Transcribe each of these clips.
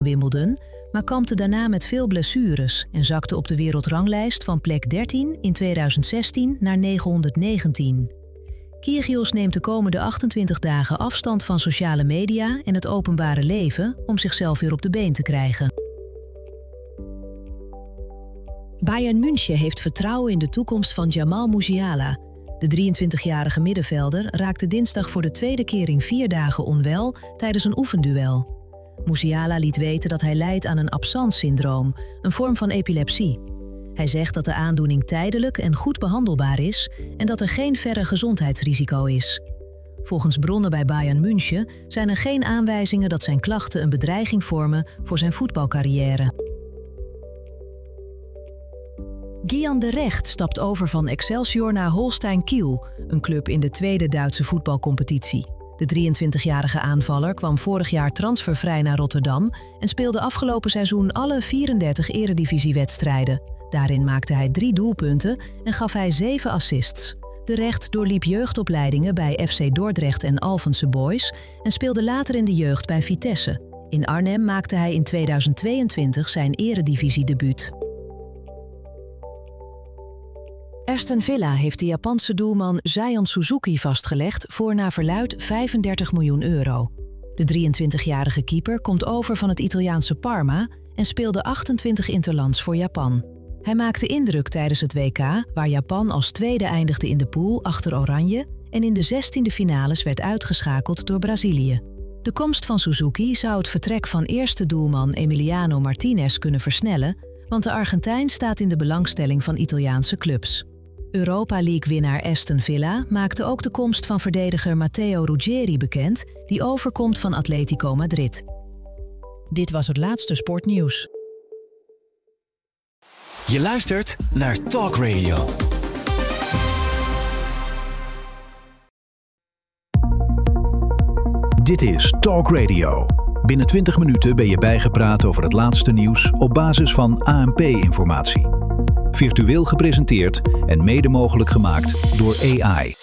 Wimbledon, maar kampte daarna met veel blessures en zakte op de wereldranglijst van plek 13 in 2016 naar 919. Kyrgios neemt de komende 28 dagen afstand van sociale media en het openbare leven om zichzelf weer op de been te krijgen. Bayern München heeft vertrouwen in de toekomst van Jamal Musiala. De 23-jarige middenvelder raakte dinsdag voor de tweede keer in 4 dagen onwel tijdens een oefenduel. Musiala liet weten dat hij lijdt aan een absence-syndroom, een vorm van epilepsie. Hij zegt dat de aandoening tijdelijk en goed behandelbaar is en dat er geen verre gezondheidsrisico is. Volgens bronnen bij Bayern München zijn er geen aanwijzingen dat zijn klachten een bedreiging vormen voor zijn voetbalcarrière. Gian de Recht stapt over van Excelsior naar Holstein Kiel, een club in de tweede Duitse voetbalcompetitie. De 23-jarige aanvaller kwam vorig jaar transfervrij naar Rotterdam en speelde afgelopen seizoen alle 34 eredivisiewedstrijden. Daarin maakte hij 3 doelpunten en gaf hij 7 assists. De Recht doorliep jeugdopleidingen bij FC Dordrecht en Alphense Boys en speelde later in de jeugd bij Vitesse. In Arnhem maakte hij in 2022 zijn eredivisiedebuut. Aston Villa heeft de Japanse doelman Zion Suzuki vastgelegd voor naar verluidt €35 miljoen. De 23-jarige keeper komt over van het Italiaanse Parma en speelde 28 interlands voor Japan. Hij maakte indruk tijdens het WK, waar Japan als tweede eindigde in de pool achter Oranje en in de 16e finales werd uitgeschakeld door Brazilië. De komst van Suzuki zou het vertrek van eerste doelman Emiliano Martinez kunnen versnellen, want de Argentijn staat in de belangstelling van Italiaanse clubs. Europa League-winnaar Aston Villa maakte ook de komst van verdediger Matteo Ruggeri bekend, die overkomt van Atletico Madrid. Dit was het laatste sportnieuws. Je luistert naar Talk Radio. Dit is Talk Radio. Binnen 20 minuten ben je bijgepraat over het laatste nieuws op basis van ANP-informatie. Virtueel gepresenteerd en mede mogelijk gemaakt door AI.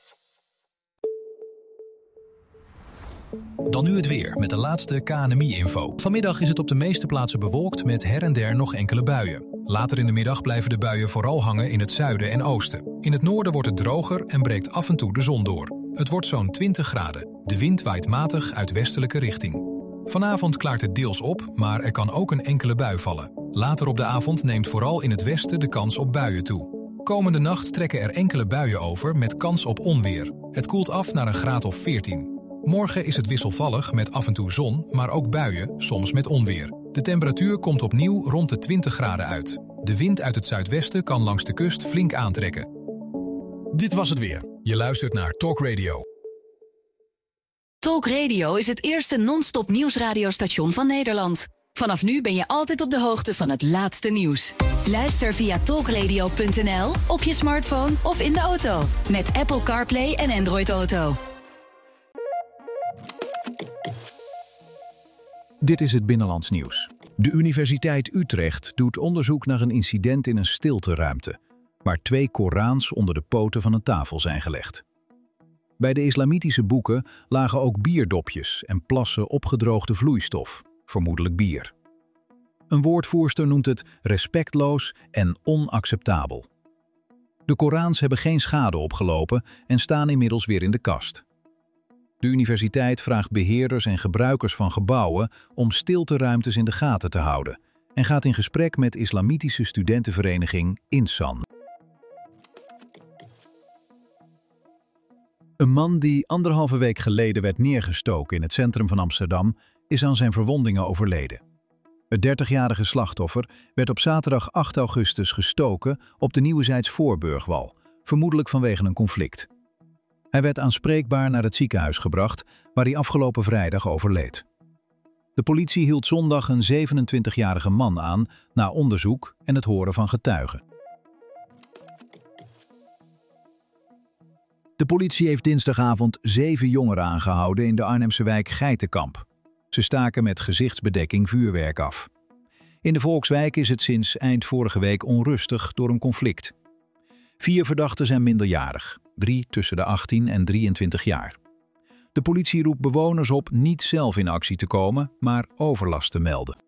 Dan nu het weer met de laatste KNMI-info. Vanmiddag is het op de meeste plaatsen bewolkt met her en der nog enkele buien. Later in de middag blijven de buien vooral hangen in het zuiden en oosten. In het noorden wordt het droger en breekt af en toe de zon door. Het wordt zo'n 20 graden. De wind waait matig uit westelijke richting. Vanavond klaart het deels op, maar er kan ook een enkele bui vallen. Later op de avond neemt vooral in het westen de kans op buien toe. Komende nacht trekken er enkele buien over met kans op onweer. Het koelt af naar een graad of 14. Morgen is het wisselvallig met af en toe zon, maar ook buien, soms met onweer. De temperatuur komt opnieuw rond de 20 graden uit. De wind uit het zuidwesten kan langs de kust flink aantrekken. Dit was het weer. Je luistert naar Talk Radio. Talk Radio is het eerste non-stop nieuwsradiostation van Nederland. Vanaf nu ben je altijd op de hoogte van het laatste nieuws. Luister via talkradio.nl, op je smartphone of in de auto. Met Apple CarPlay en Android Auto. Dit is het Binnenlands nieuws. De Universiteit Utrecht doet onderzoek naar een incident in een stilteruimte, waar 2 Korans onder de poten van een tafel zijn gelegd. Bij de islamitische boeken lagen ook bierdopjes en plassen opgedroogde vloeistof, vermoedelijk bier. Een woordvoerster noemt het respectloos en onacceptabel. De Korans hebben geen schade opgelopen en staan inmiddels weer in de kast. De universiteit vraagt beheerders en gebruikers van gebouwen om stilteruimtes in de gaten te houden en gaat in gesprek met islamitische studentenvereniging Insan. Een man die 1,5 week geleden werd neergestoken in het centrum van Amsterdam is aan zijn verwondingen overleden. Het 30-jarige slachtoffer werd op zaterdag 8 augustus gestoken op de Nieuwezijds Voorburgwal, vermoedelijk vanwege een conflict. Hij werd aanspreekbaar naar het ziekenhuis gebracht, waar hij afgelopen vrijdag overleed. De politie hield zondag een 27-jarige man aan na onderzoek en het horen van getuigen. De politie heeft dinsdagavond 7 jongeren aangehouden in de Arnhemse wijk Geitenkamp. Ze staken met gezichtsbedekking vuurwerk af. In de Volkswijk is het sinds eind vorige week onrustig door een conflict. 4 verdachten zijn minderjarig, 3 tussen de 18 en 23 jaar. De politie roept bewoners op niet zelf in actie te komen, maar overlast te melden.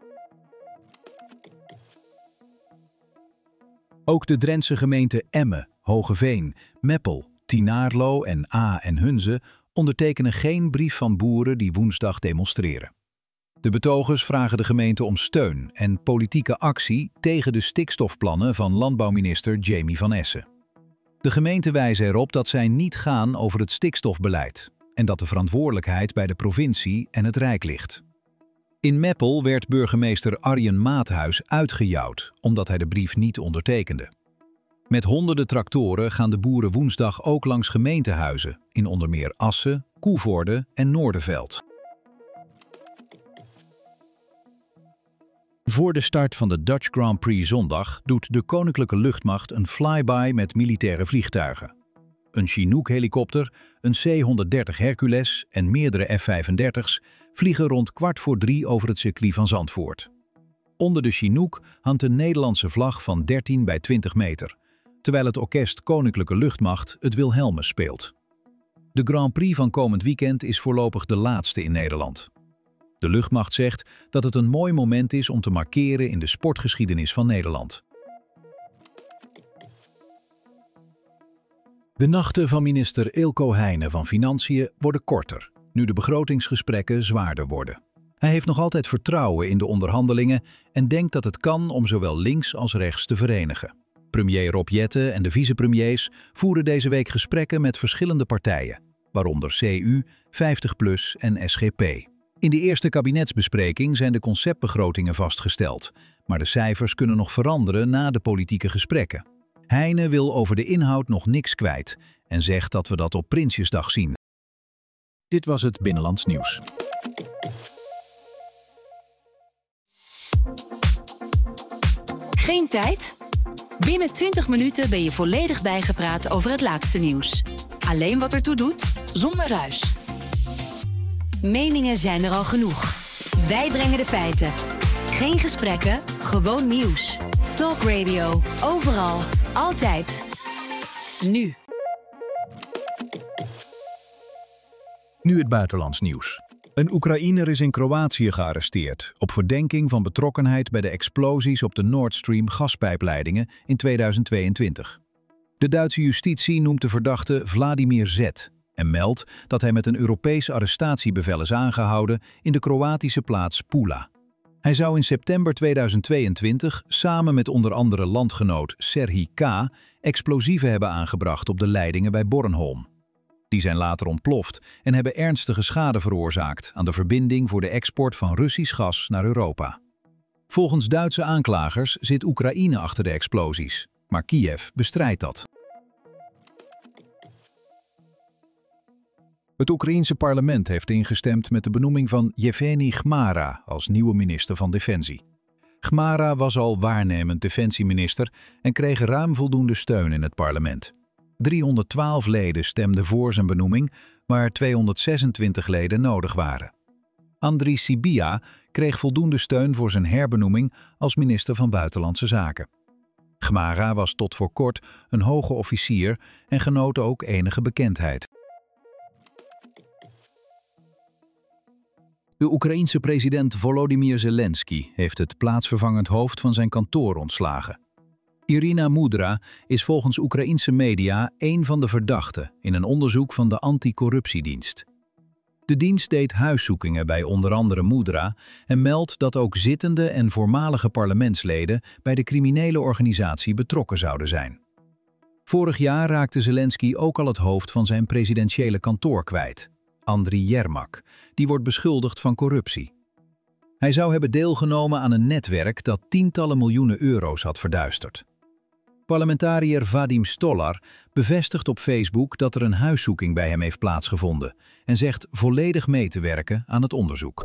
Ook de Drentse gemeenten Emmen, Hogeveen, Meppel, Tinaarlo en Aa en Hunze ondertekenen geen brief van boeren die woensdag demonstreren. De betogers vragen de gemeente om steun en politieke actie tegen de stikstofplannen van landbouwminister Jamie van Essen. De gemeenten wijzen erop dat zij niet gaan over het stikstofbeleid en dat de verantwoordelijkheid bij de provincie en het Rijk ligt. In Meppel werd burgemeester Arjen Maathuis uitgejouwd omdat hij de brief niet ondertekende. Met honderden tractoren gaan de boeren woensdag ook langs gemeentehuizen in onder meer Assen, Koevoorde en Noorderveld. Voor de start van de Dutch Grand Prix zondag doet de Koninklijke Luchtmacht een flyby met militaire vliegtuigen. Een Chinook-helikopter, een C-130 Hercules en meerdere F-35's vliegen rond 2:15 over het circuit van Zandvoort. Onder de Chinook hangt een Nederlandse vlag van 13 bij 20 meter, terwijl het orkest Koninklijke Luchtmacht het Wilhelmus speelt. De Grand Prix van komend weekend is voorlopig de laatste in Nederland. De luchtmacht zegt dat het een mooi moment is om te markeren in de sportgeschiedenis van Nederland. De nachten van minister Eelco Heijnen van Financiën worden korter, nu de begrotingsgesprekken zwaarder worden. Hij heeft nog altijd vertrouwen in de onderhandelingen en denkt dat het kan om zowel links als rechts te verenigen. Premier Rob Jetten en de vicepremiers voeren deze week gesprekken met verschillende partijen, waaronder CU, 50PLUS en SGP. In de eerste kabinetsbespreking zijn de conceptbegrotingen vastgesteld, maar de cijfers kunnen nog veranderen na de politieke gesprekken. Heijnen wil over de inhoud nog niks kwijt en zegt dat we dat op Prinsjesdag zien. Dit was het Binnenlands Nieuws. Geen tijd? Binnen 20 minuten ben je volledig bijgepraat over het laatste nieuws. Alleen wat ertoe doet, zonder ruis. Meningen zijn er al genoeg. Wij brengen de feiten. Geen gesprekken, gewoon nieuws. Talk Radio, overal, altijd. Nu. Nu het buitenlands nieuws. Een Oekraïner is in Kroatië gearresteerd op verdenking van betrokkenheid bij de explosies op de Nord Stream gaspijpleidingen in 2022. De Duitse justitie noemt de verdachte Vladimir Z. en meldt dat hij met een Europees arrestatiebevel is aangehouden in de Kroatische plaats Pula. Hij zou in september 2022 samen met onder andere landgenoot Serhij K. explosieven hebben aangebracht op de leidingen bij Bornholm. Die zijn later ontploft en hebben ernstige schade veroorzaakt aan de verbinding voor de export van Russisch gas naar Europa. Volgens Duitse aanklagers zit Oekraïne achter de explosies, maar Kiev bestrijdt dat. Het Oekraïense parlement heeft ingestemd met de benoeming van Yevgeny Chmara als nieuwe minister van Defensie. Chmara was al waarnemend defensieminister en kreeg ruim voldoende steun in het parlement. 312 leden stemden voor zijn benoeming, waar 226 leden nodig waren. Andriy Sybiha kreeg voldoende steun voor zijn herbenoeming als minister van Buitenlandse Zaken. Chmara was tot voor kort een hoge officier en genoot ook enige bekendheid. De Oekraïense president Volodymyr Zelensky heeft het plaatsvervangend hoofd van zijn kantoor ontslagen. Irina Mudra is volgens Oekraïense media één van de verdachten in een onderzoek van de anticorruptiedienst. De dienst deed huiszoekingen bij onder andere Mudra en meldt dat ook zittende en voormalige parlementsleden bij de criminele organisatie betrokken zouden zijn. Vorig jaar raakte Zelensky ook al het hoofd van zijn presidentiële kantoor kwijt, Andriy Yermak, die wordt beschuldigd van corruptie. Hij zou hebben deelgenomen aan een netwerk dat tientallen miljoenen euro's had verduisterd. Parlementariër Vadim Stolar bevestigt op Facebook dat er een huiszoeking bij hem heeft plaatsgevonden en zegt volledig mee te werken aan het onderzoek.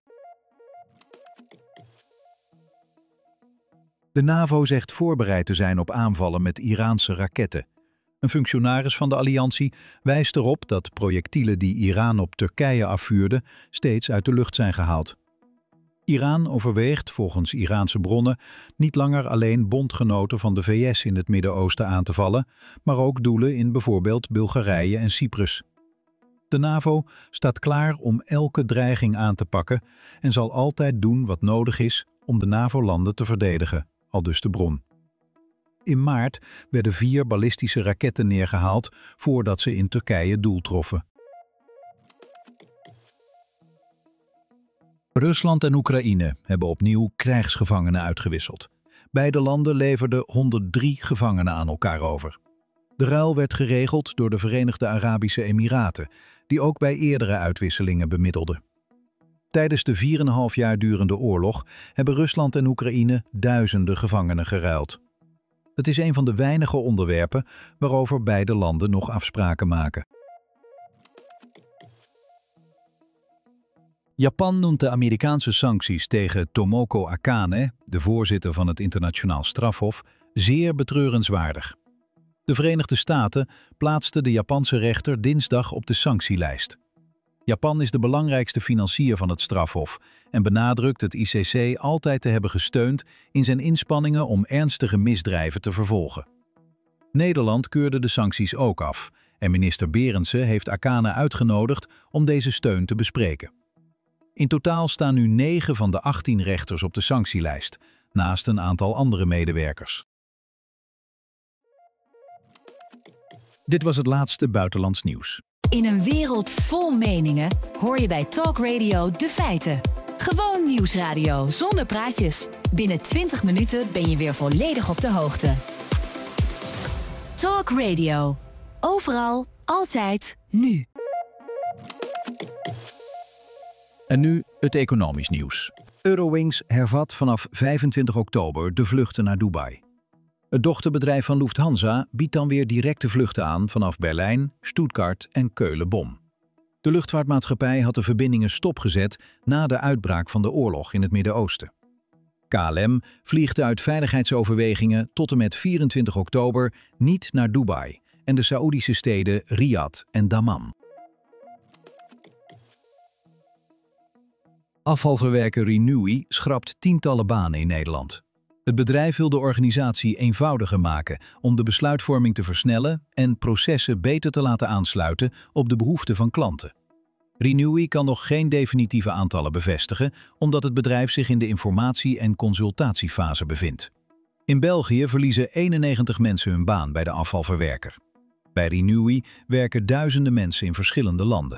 De NAVO zegt voorbereid te zijn op aanvallen met Iraanse raketten. Een functionaris van de alliantie wijst erop dat projectielen die Iran op Turkije afvuurde steeds uit de lucht zijn gehaald. Iran overweegt, volgens Iraanse bronnen, niet langer alleen bondgenoten van de VS in het Midden-Oosten aan te vallen, maar ook doelen in bijvoorbeeld Bulgarije en Cyprus. De NAVO staat klaar om elke dreiging aan te pakken en zal altijd doen wat nodig is om de NAVO-landen te verdedigen, aldus de bron. In maart werden 4 ballistische raketten neergehaald voordat ze in Turkije doel troffen. Rusland en Oekraïne hebben opnieuw krijgsgevangenen uitgewisseld. Beide landen leverden 103 gevangenen aan elkaar over. De ruil werd geregeld door de Verenigde Arabische Emiraten, die ook bij eerdere uitwisselingen bemiddelden. Tijdens de 4,5 jaar durende oorlog hebben Rusland en Oekraïne duizenden gevangenen geruild. Het is een van de weinige onderwerpen waarover beide landen nog afspraken maken. Japan noemt de Amerikaanse sancties tegen Tomoko Akane, de voorzitter van het Internationaal Strafhof, zeer betreurenswaardig. De Verenigde Staten plaatsten de Japanse rechter dinsdag op de sanctielijst. Japan is de belangrijkste financier van het strafhof en benadrukt het ICC altijd te hebben gesteund in zijn inspanningen om ernstige misdrijven te vervolgen. Nederland keurde de sancties ook af en minister Berendsen heeft Akane uitgenodigd om deze steun te bespreken. In totaal staan nu 9 van de 18 rechters op de sanctielijst, naast een aantal andere medewerkers. Dit was het laatste buitenlands nieuws. In een wereld vol meningen hoor je bij Talk Radio de feiten. Gewoon nieuwsradio zonder praatjes. Binnen 20 minuten ben je weer volledig op de hoogte. Talk Radio. Overal, altijd, nu. En nu het economisch nieuws. Eurowings hervat vanaf 25 oktober de vluchten naar Dubai. Het dochterbedrijf van Lufthansa biedt dan weer directe vluchten aan vanaf Berlijn, Stuttgart en Keulen-Bonn. De luchtvaartmaatschappij had de verbindingen stopgezet na de uitbraak van de oorlog in het Midden-Oosten. KLM vliegt uit veiligheidsoverwegingen tot en met 24 oktober niet naar Dubai en de Saoedische steden Riyadh en Dammam. Afvalverwerker Renewi schrapt tientallen banen in Nederland. Het bedrijf wil de organisatie eenvoudiger maken om de besluitvorming te versnellen en processen beter te laten aansluiten op de behoeften van klanten. Renewi kan nog geen definitieve aantallen bevestigen, omdat het bedrijf zich in de informatie- en consultatiefase bevindt. In België verliezen 91 mensen hun baan bij de afvalverwerker. Bij Renewi werken duizenden mensen in verschillende landen.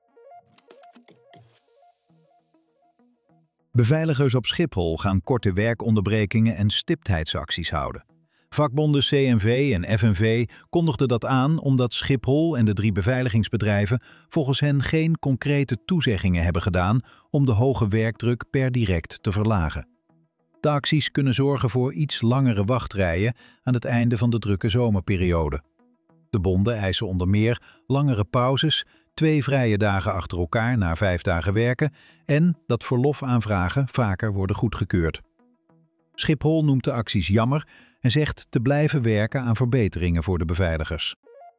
Beveiligers op Schiphol gaan korte werkonderbrekingen en stiptheidsacties houden. Vakbonden CNV en FNV kondigden dat aan omdat Schiphol en de 3 beveiligingsbedrijven volgens hen geen concrete toezeggingen hebben gedaan om de hoge werkdruk per direct te verlagen. De acties kunnen zorgen voor iets langere wachtrijen aan het einde van de drukke zomerperiode. De bonden eisen onder meer langere pauzes, 2 vrije dagen achter elkaar na 5 dagen werken en dat verlofaanvragen vaker worden goedgekeurd. Schiphol noemt de acties jammer en zegt te blijven werken aan verbeteringen voor de beveiligers.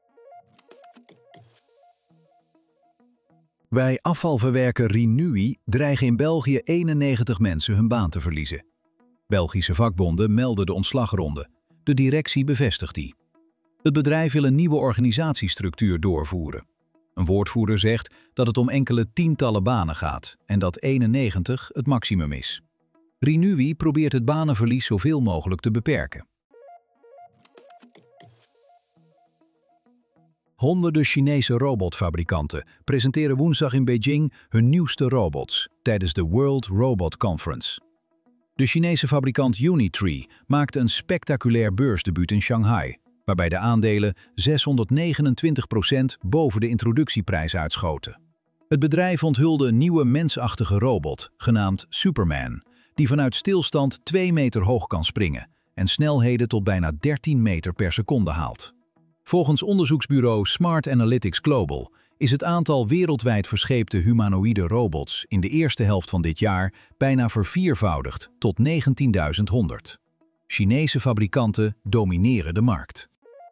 Bij afvalverwerker Renewi dreigen in België 91 mensen hun baan te verliezen. Belgische vakbonden melden de ontslagronde. De directie bevestigt die. Het bedrijf wil een nieuwe organisatiestructuur doorvoeren. Een woordvoerder zegt dat het om enkele tientallen banen gaat en dat 91 het maximum is. Renewi probeert het banenverlies zoveel mogelijk te beperken. Honderden Chinese robotfabrikanten presenteren woensdag in Beijing hun nieuwste robots tijdens de World Robot Conference. De Chinese fabrikant Unitree maakte een spectaculair beursdebuut in Shanghai, waarbij de aandelen 629% boven de introductieprijs uitschoten. Het bedrijf onthulde een nieuwe mensachtige robot, genaamd Superman, die vanuit stilstand 2 meter hoog kan springen en snelheden tot bijna 13 meter per seconde haalt. Volgens onderzoeksbureau Smart Analytics Global is het aantal wereldwijd verscheepte humanoïde robots in de eerste helft van dit jaar bijna verviervoudigd tot 19.100. Chinese fabrikanten domineren de markt.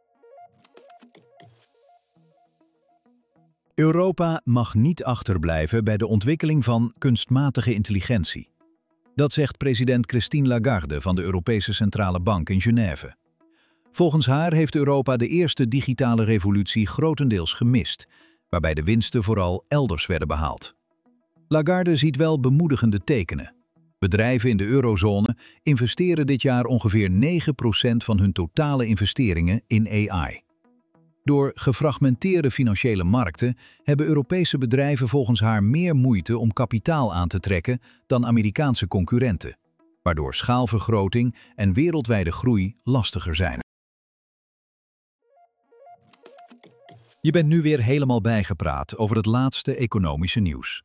Europa mag niet achterblijven bij de ontwikkeling van kunstmatige intelligentie. Dat zegt president Christine Lagarde van de Europese Centrale Bank in Genève. Volgens haar heeft Europa de eerste digitale revolutie grotendeels gemist. waarbij de winsten vooral elders werden behaald. Lagarde ziet wel bemoedigende tekenen. Bedrijven in de eurozone investeren dit jaar ongeveer 9% van hun totale investeringen in AI. Door gefragmenteerde financiële markten hebben Europese bedrijven volgens haar meer moeite om kapitaal aan te trekken dan Amerikaanse concurrenten, waardoor schaalvergroting en wereldwijde groei lastiger zijn. Je bent nu weer helemaal bijgepraat over het laatste economische nieuws.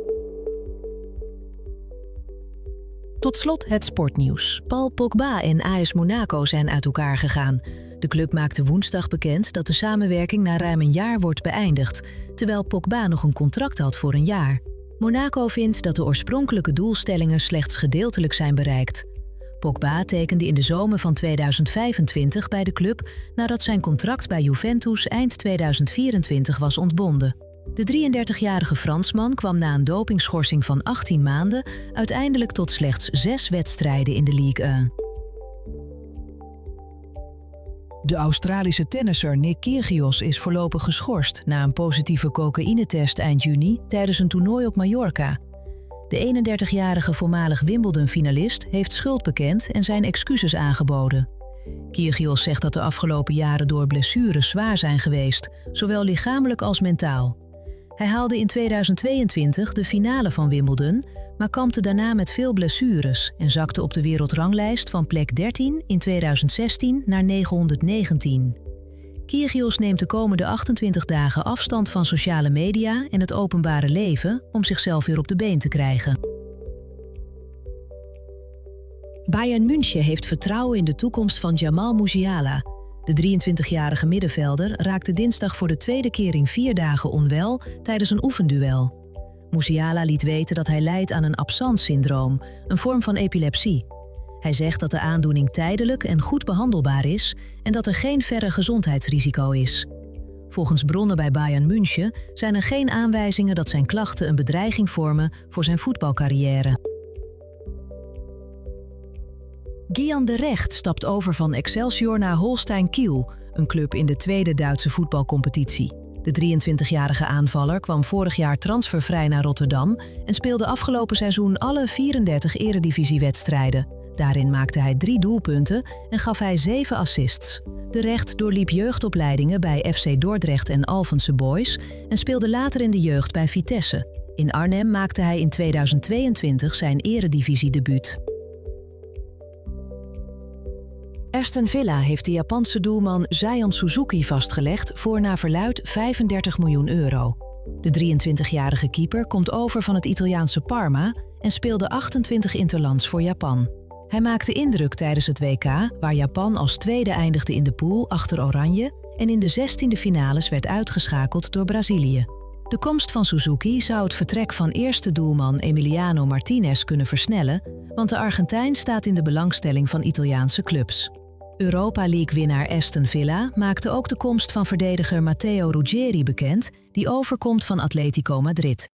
Tot slot het sportnieuws. Paul Pogba en AS Monaco zijn uit elkaar gegaan. De club maakte woensdag bekend dat de samenwerking na ruim een jaar wordt beëindigd, terwijl Pogba nog een contract had voor een jaar. Monaco vindt dat de oorspronkelijke doelstellingen slechts gedeeltelijk zijn bereikt. Pogba tekende in de zomer van 2025 bij de club nadat zijn contract bij Juventus eind 2024 was ontbonden. De 33-jarige Fransman kwam na een dopingschorsing van 18 maanden uiteindelijk tot slechts 6 wedstrijden in de Ligue 1. De Australische tennisser Nick Kyrgios is voorlopig geschorst na een positieve cocaïnetest eind juni tijdens een toernooi op Mallorca. De 31-jarige voormalig Wimbledon-finalist heeft schuld bekend en zijn excuses aangeboden. Kyrgios zegt dat de afgelopen jaren door blessures zwaar zijn geweest, zowel lichamelijk als mentaal. Hij haalde in 2022 de finale van Wimbledon, maar kampte daarna met veel blessures en zakte op de wereldranglijst van plek 13 in 2016 naar 919. Kyrgios neemt de komende 28 dagen afstand van sociale media en het openbare leven om zichzelf weer op de been te krijgen. Bayern München heeft vertrouwen in de toekomst van Jamal Musiala. De 23-jarige middenvelder raakte dinsdag voor de tweede keer in 4 dagen onwel tijdens een oefenduel. Musiala liet weten dat hij lijdt aan een absence-syndroom, een vorm van epilepsie. Hij zegt dat de aandoening tijdelijk en goed behandelbaar is en dat er geen verre gezondheidsrisico is. Volgens bronnen bij Bayern München zijn er geen aanwijzingen dat zijn klachten een bedreiging vormen voor zijn voetbalcarrière. Gian de Recht stapt over van Excelsior naar Holstein Kiel, een club in de tweede Duitse voetbalcompetitie. De 23-jarige aanvaller kwam vorig jaar transfervrij naar Rotterdam en speelde afgelopen seizoen alle 34 eredivisiewedstrijden. Daarin maakte hij 3 doelpunten en gaf hij 7 assists. De Recht doorliep jeugdopleidingen bij FC Dordrecht en Alphense Boys en speelde later in de jeugd bij Vitesse. In Arnhem maakte hij in 2022 zijn eredivisiedebuut. Aston Villa heeft de Japanse doelman Zion Suzuki vastgelegd voor naar verluidt 35 miljoen euro. De 23-jarige keeper komt over van het Italiaanse Parma en speelde 28 interlands voor Japan. Hij maakte indruk tijdens het WK, waar Japan als tweede eindigde in de pool achter Oranje en in de 16e finales werd uitgeschakeld door Brazilië. De komst van Suzuki zou het vertrek van eerste doelman Emiliano Martinez kunnen versnellen, want de Argentijn staat in de belangstelling van Italiaanse clubs. Europa League-winnaar Aston Villa maakte ook de komst van verdediger Matteo Ruggeri bekend, die overkomt van Atletico Madrid.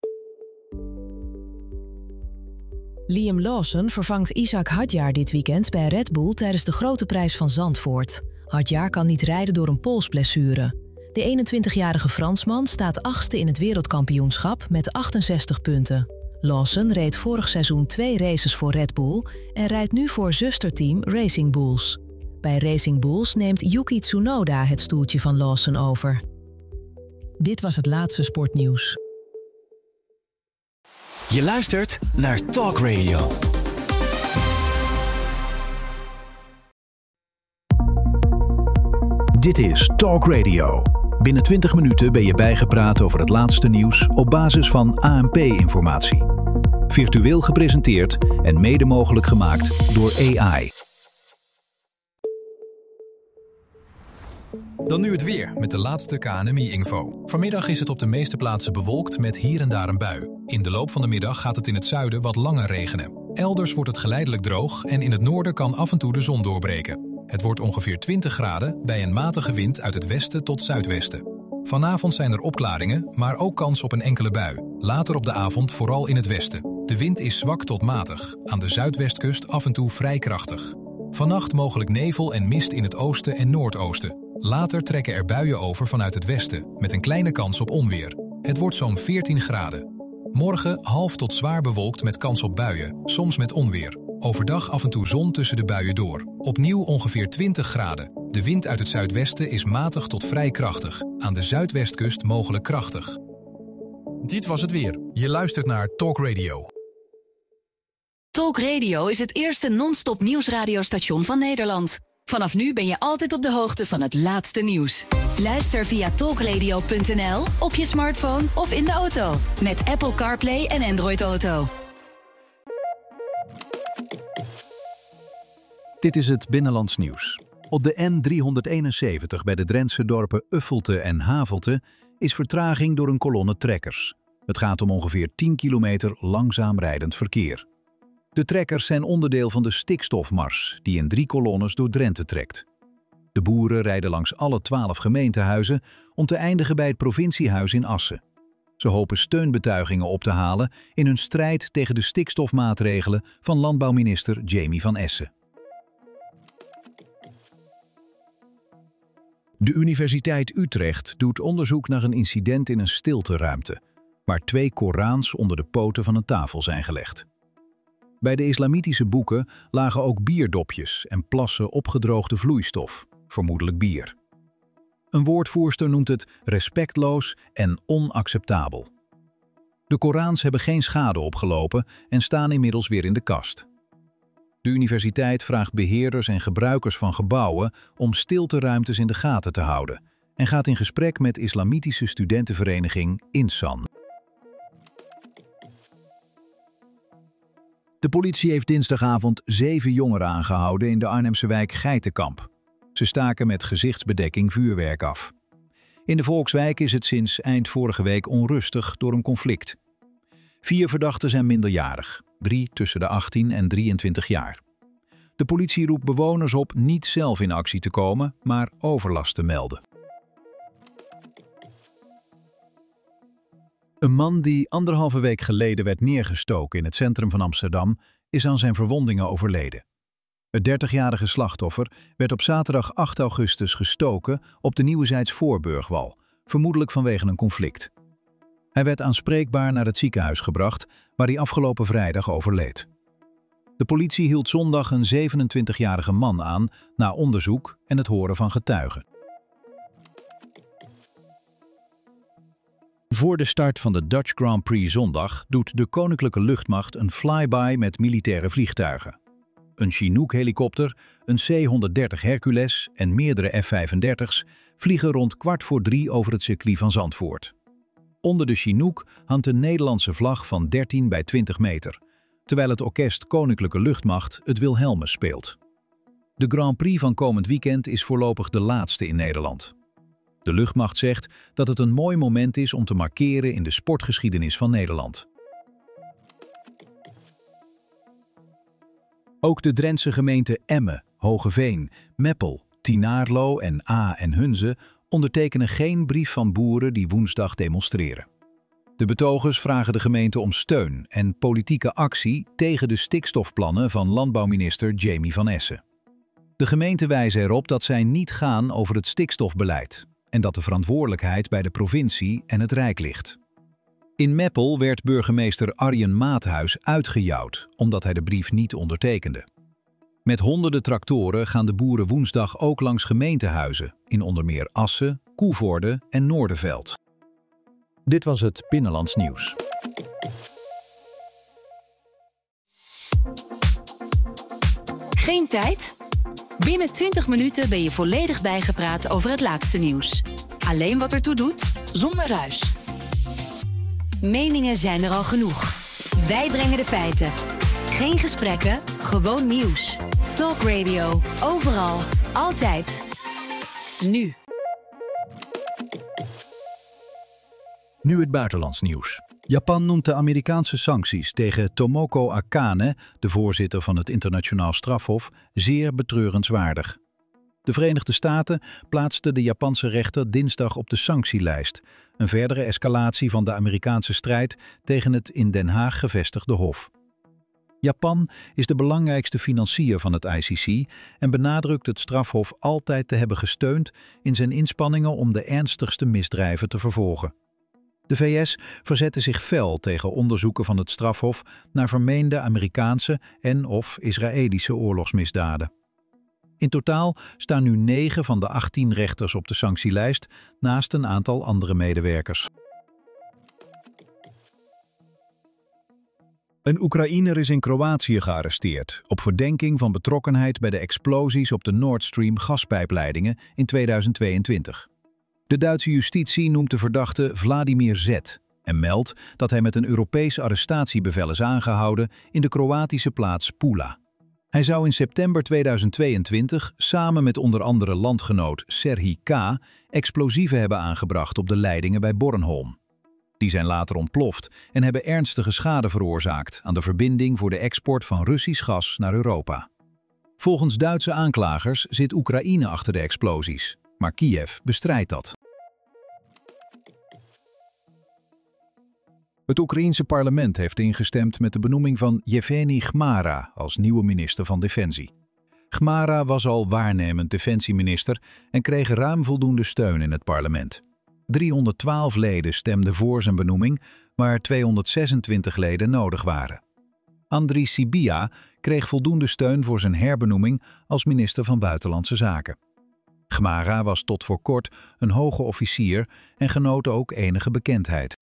Liam Lawson vervangt Ishak Hadjar dit weekend bij Red Bull tijdens de Grote Prijs van Zandvoort. Hadjar kan niet rijden door een polsblessure. De 21-jarige Fransman staat 8e in het wereldkampioenschap met 68 punten. Lawson reed vorig seizoen 2 races voor Red Bull en rijdt nu voor zusterteam Racing Bulls. Bij Racing Bulls neemt Yuki Tsunoda het stoeltje van Lawson over. Dit was het laatste sportnieuws. Je luistert naar Talk Radio. Dit is Talk Radio. Binnen 20 minuten ben je bijgepraat over het laatste nieuws op basis van ANP-informatie. Virtueel gepresenteerd en mede mogelijk gemaakt door AI. Dan nu het weer met de laatste KNMI-info. Vanmiddag is het op de meeste plaatsen bewolkt met hier en daar een bui. In de loop van de middag gaat het in het zuiden wat langer regenen. Elders wordt het geleidelijk droog en in het noorden kan af en toe de zon doorbreken. Het wordt ongeveer 20 graden bij een matige wind uit het westen tot zuidwesten. Vanavond zijn er opklaringen, maar ook kans op een enkele bui. Later op de avond vooral in het westen. De wind is zwak tot matig, aan de zuidwestkust af en toe vrij krachtig. Vannacht mogelijk nevel en mist in het oosten en noordoosten. Later trekken er buien over vanuit het westen, met een kleine kans op onweer. Het wordt zo'n 14 graden. Morgen half tot zwaar bewolkt met kans op buien, soms met onweer. Overdag af en toe zon tussen de buien door. Opnieuw ongeveer 20 graden. De wind uit het zuidwesten is matig tot vrij krachtig. Aan de zuidwestkust mogelijk krachtig. Dit was het weer. Je luistert naar Talk Radio. Talk Radio is het eerste non-stop nieuwsradiostation van Nederland. Vanaf nu ben je altijd op de hoogte van het laatste nieuws. Luister via talkradio.nl, op je smartphone of in de auto. Met Apple CarPlay en Android Auto. Dit is het Binnenlands Nieuws. Op de N371 bij de Drentse dorpen Uffelte en Havelte is vertraging door een kolonne trekkers. Het gaat om ongeveer 10 kilometer langzaam rijdend verkeer. De trekkers zijn onderdeel van de stikstofmars die in 3 kolonnes door Drenthe trekt. De boeren rijden langs alle 12 gemeentehuizen om te eindigen bij het provinciehuis in Assen. Ze hopen steunbetuigingen op te halen in hun strijd tegen de stikstofmaatregelen van landbouwminister Jamie van Essen. De Universiteit Utrecht doet onderzoek naar een incident in een stilteruimte, waar 2 Korans onder de poten van een tafel zijn gelegd. Bij de islamitische boeken lagen ook bierdopjes en plassen opgedroogde vloeistof, vermoedelijk bier. Een woordvoerster noemt het respectloos en onacceptabel. De Korans hebben geen schade opgelopen en staan inmiddels weer in de kast. De universiteit vraagt beheerders en gebruikers van gebouwen om stilteruimtes in de gaten te houden en gaat in gesprek met islamitische studentenvereniging Insan. De politie heeft dinsdagavond 7 jongeren aangehouden in de Arnhemse wijk Geitenkamp. Ze staken met gezichtsbedekking vuurwerk af. In de Volkswijk is het sinds eind vorige week onrustig door een conflict. 4 verdachten zijn minderjarig, 3 tussen de 18 en 23 jaar. De politie roept bewoners op niet zelf in actie te komen, maar overlast te melden. Een man die 1,5 week geleden werd neergestoken in het centrum van Amsterdam is aan zijn verwondingen overleden. Het 30-jarige slachtoffer werd op zaterdag 8 augustus gestoken op de Nieuwezijds Voorburgwal, vermoedelijk vanwege een conflict. Hij werd aanspreekbaar naar het ziekenhuis gebracht, waar hij afgelopen vrijdag overleed. De politie hield zondag een 27-jarige man aan na onderzoek en het horen van getuigen. Voor de start van de Dutch Grand Prix zondag doet de Koninklijke Luchtmacht een flyby met militaire vliegtuigen. Een Chinook-helikopter, een C-130 Hercules en meerdere F-35's vliegen rond 2:15 over het circuit van Zandvoort. Onder de Chinook hangt een Nederlandse vlag van 13 bij 20 meter, terwijl het orkest Koninklijke Luchtmacht het Wilhelmus speelt. De Grand Prix van komend weekend is voorlopig de laatste in Nederland. De luchtmacht zegt dat het een mooi moment is om te markeren in de sportgeschiedenis van Nederland. Ook de Drentse gemeenten Emmen, Hogeveen, Meppel, Tienaarlo en Aa en Hunze ondertekenen geen brief van boeren die woensdag demonstreren. De betogers vragen de gemeente om steun en politieke actie tegen de stikstofplannen van landbouwminister Jamie van Essen. De gemeenten wijzen erop dat zij niet gaan over het stikstofbeleid en dat de verantwoordelijkheid bij de provincie en het Rijk ligt. In Meppel werd burgemeester Arjen Maathuis uitgejouwd omdat hij de brief niet ondertekende. Met honderden tractoren gaan de boeren woensdag ook langs gemeentehuizen in onder meer Assen, Koevoorde en Noorderveld. Dit was het Binnenlands Nieuws. Geen tijd? Binnen 20 minuten ben je volledig bijgepraat over het laatste nieuws. Alleen wat ertoe doet, zonder ruis. Meningen zijn er al genoeg. Wij brengen de feiten. Geen gesprekken, gewoon nieuws. Talk Radio, overal, altijd. Nu. Nu het buitenlands nieuws. Japan noemt de Amerikaanse sancties tegen Tomoko Akane, de voorzitter van het Internationaal Strafhof, zeer betreurenswaardig. De Verenigde Staten plaatsten de Japanse rechter dinsdag op de sanctielijst, een verdere escalatie van de Amerikaanse strijd tegen het in Den Haag gevestigde hof. Japan is de belangrijkste financier van het ICC en benadrukt het strafhof altijd te hebben gesteund in zijn inspanningen om de ernstigste misdrijven te vervolgen. De VS verzette zich fel tegen onderzoeken van het strafhof naar vermeende Amerikaanse en/of Israëlische oorlogsmisdaden. In totaal staan nu 9 van de 18 rechters op de sanctielijst, naast een aantal andere medewerkers. Een Oekraïner is in Kroatië gearresteerd op verdenking van betrokkenheid bij de explosies op de Nord Stream gaspijpleidingen in 2022. De Duitse justitie noemt de verdachte Vladimir Z. en meldt dat hij met een Europees arrestatiebevel is aangehouden in de Kroatische plaats Pula. Hij zou in september 2022 samen met onder andere landgenoot Serhij K. explosieven hebben aangebracht op de leidingen bij Bornholm. Die zijn later ontploft en hebben ernstige schade veroorzaakt aan de verbinding voor de export van Russisch gas naar Europa. Volgens Duitse aanklagers zit Oekraïne achter de explosies, maar Kiev bestrijdt dat. Het Oekraïense parlement heeft ingestemd met de benoeming van Yevgeny Chmara als nieuwe minister van Defensie. Chmara was al waarnemend defensieminister en kreeg ruim voldoende steun in het parlement. 312 leden stemden voor zijn benoeming, waar 226 leden nodig waren. Andriy Sybiha kreeg voldoende steun voor zijn herbenoeming als minister van Buitenlandse Zaken. Chmara was tot voor kort een hoge officier en genoot ook enige bekendheid.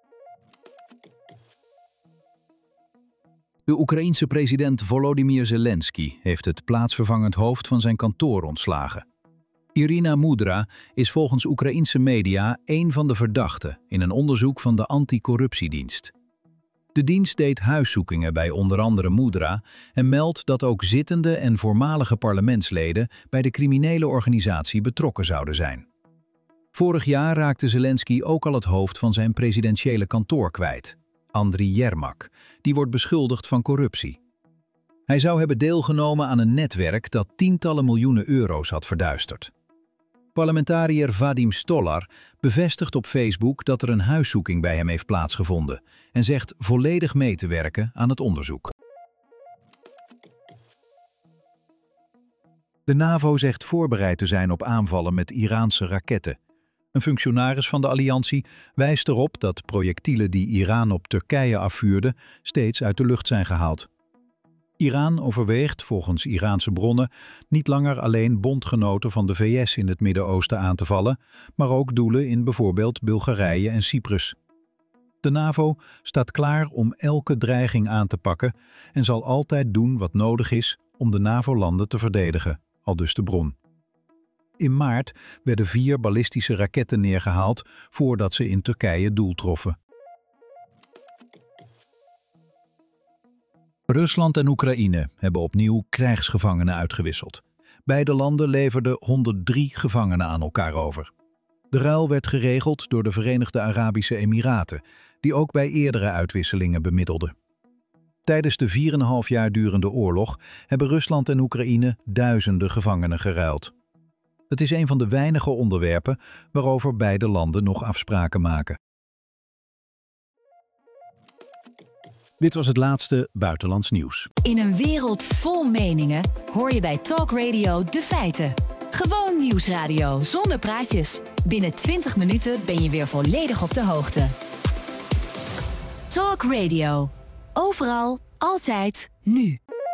De Oekraïense president Volodymyr Zelensky heeft het plaatsvervangend hoofd van zijn kantoor ontslagen. Irina Mudra is volgens Oekraïense media één van de verdachten in een onderzoek van de anticorruptiedienst. De dienst deed huiszoekingen bij onder andere Mudra en meldt dat ook zittende en voormalige parlementsleden bij de criminele organisatie betrokken zouden zijn. Vorig jaar raakte Zelensky ook al het hoofd van zijn presidentiële kantoor kwijt, Andriy Yermak, die wordt beschuldigd van corruptie. Hij zou hebben deelgenomen aan een netwerk dat tientallen miljoenen euro's had verduisterd. Parlementariër Vadim Stolar bevestigt op Facebook dat er een huiszoeking bij hem heeft plaatsgevonden en zegt volledig mee te werken aan het onderzoek. De NAVO zegt voorbereid te zijn op aanvallen met Iraanse raketten. Een functionaris van de alliantie wijst erop dat projectielen die Iran op Turkije afvuurde steeds uit de lucht zijn gehaald. Iran overweegt, volgens Iraanse bronnen, niet langer alleen bondgenoten van de VS in het Midden-Oosten aan te vallen, maar ook doelen in bijvoorbeeld Bulgarije en Cyprus. De NAVO staat klaar om elke dreiging aan te pakken en zal altijd doen wat nodig is om de NAVO-landen te verdedigen, aldus de bron. In maart werden 4 ballistische raketten neergehaald voordat ze in Turkije doel troffen. Rusland en Oekraïne hebben opnieuw krijgsgevangenen uitgewisseld. Beide landen leverden 103 gevangenen aan elkaar over. De ruil werd geregeld door de Verenigde Arabische Emiraten, die ook bij eerdere uitwisselingen bemiddelden. Tijdens de 4,5 jaar durende oorlog hebben Rusland en Oekraïne duizenden gevangenen geruild. Het is een van de weinige onderwerpen waarover beide landen nog afspraken maken. Dit was het laatste buitenlands nieuws. In een wereld vol meningen hoor je bij Talk Radio de feiten. Gewoon nieuwsradio zonder praatjes. Binnen 20 minuten ben je weer volledig op de hoogte. Talk Radio. Overal, altijd, nu.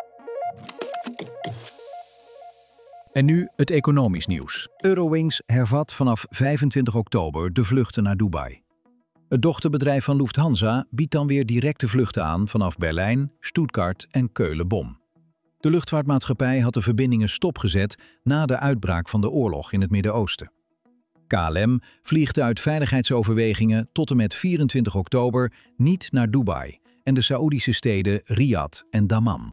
En nu het economisch nieuws. Eurowings hervat vanaf 25 oktober de vluchten naar Dubai. Het dochterbedrijf van Lufthansa biedt dan weer directe vluchten aan vanaf Berlijn, Stuttgart en Keulen-Bonn. De luchtvaartmaatschappij had de verbindingen stopgezet na de uitbraak van de oorlog in het Midden-Oosten. KLM vliegt uit veiligheidsoverwegingen tot en met 24 oktober niet naar Dubai en de Saoedische steden Riyadh en Dammam.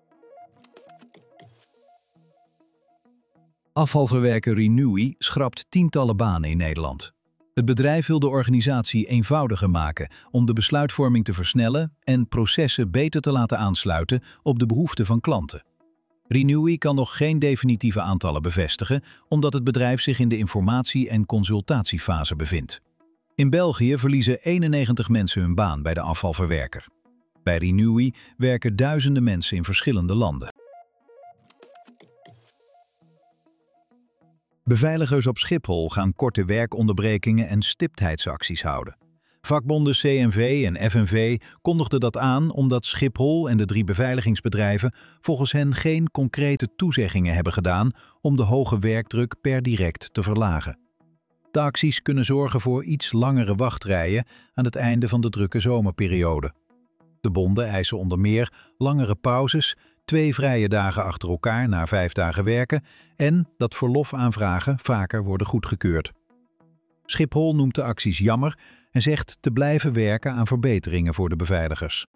Afvalverwerker Renewi schrapt tientallen banen in Nederland. Het bedrijf wil de organisatie eenvoudiger maken om de besluitvorming te versnellen en processen beter te laten aansluiten op de behoeften van klanten. Renewi kan nog geen definitieve aantallen bevestigen, omdat het bedrijf zich in de informatie- en consultatiefase bevindt. In België verliezen 91 mensen hun baan bij de afvalverwerker. Bij Renewi werken duizenden mensen in verschillende landen. Beveiligers op Schiphol gaan korte werkonderbrekingen en stiptheidsacties houden. Vakbonden CNV en FNV kondigden dat aan omdat Schiphol en de 3 beveiligingsbedrijven volgens hen geen concrete toezeggingen hebben gedaan om de hoge werkdruk per direct te verlagen. De acties kunnen zorgen voor iets langere wachtrijen aan het einde van de drukke zomerperiode. De bonden eisen onder meer langere pauzes, 2 vrije dagen achter elkaar na 5 dagen werken en dat verlofaanvragen vaker worden goedgekeurd. Schiphol noemt de acties jammer en zegt te blijven werken aan verbeteringen voor de beveiligers.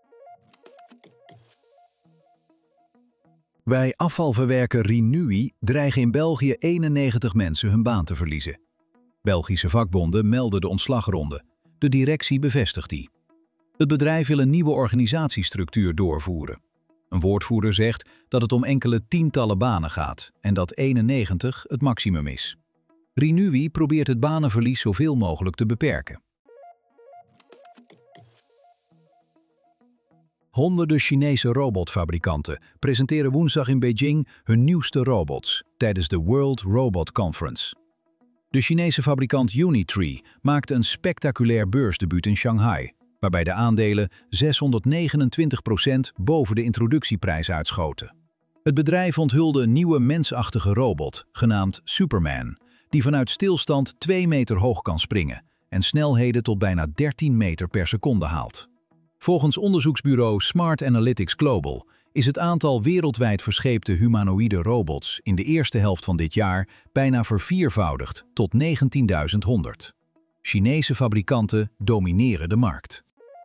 Bij afvalverwerker Renewi dreigen in België 91 mensen hun baan te verliezen. Belgische vakbonden melden de ontslagronde. De directie bevestigt die. Het bedrijf wil een nieuwe organisatiestructuur doorvoeren. Een woordvoerder zegt dat het om enkele tientallen banen gaat en dat 91 het maximum is. Renewi probeert het banenverlies zoveel mogelijk te beperken. Honderden Chinese robotfabrikanten presenteren woensdag in Beijing hun nieuwste robots tijdens de World Robot Conference. De Chinese fabrikant Unitree maakte een spectaculair beursdebuut in Shanghai, waarbij de aandelen 629% boven de introductieprijs uitschoten. Het bedrijf onthulde een nieuwe mensachtige robot, genaamd Superman, die vanuit stilstand 2 meter hoog kan springen en snelheden tot bijna 13 meter per seconde haalt. Volgens onderzoeksbureau Smart Analytics Global is het aantal wereldwijd verscheepte humanoïde robots in de eerste helft van dit jaar bijna verviervoudigd tot 19.100. Chinese fabrikanten domineren de markt.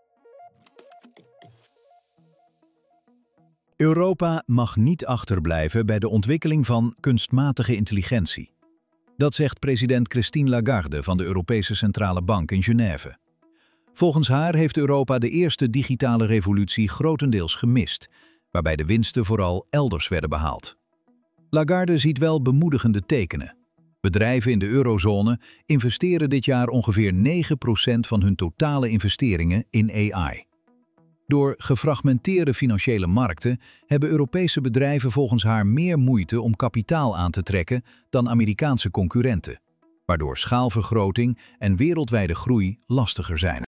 Europa mag niet achterblijven bij de ontwikkeling van kunstmatige intelligentie. Dat zegt president Christine Lagarde van de Europese Centrale Bank in Genève. Volgens haar heeft Europa de eerste digitale revolutie grotendeels gemist, waarbij de winsten vooral elders werden behaald. Lagarde ziet wel bemoedigende tekenen. Bedrijven in de eurozone investeren dit jaar ongeveer 9% van hun totale investeringen in AI. Door gefragmenteerde financiële markten hebben Europese bedrijven volgens haar meer moeite om kapitaal aan te trekken dan Amerikaanse concurrenten, waardoor schaalvergroting en wereldwijde groei lastiger zijn.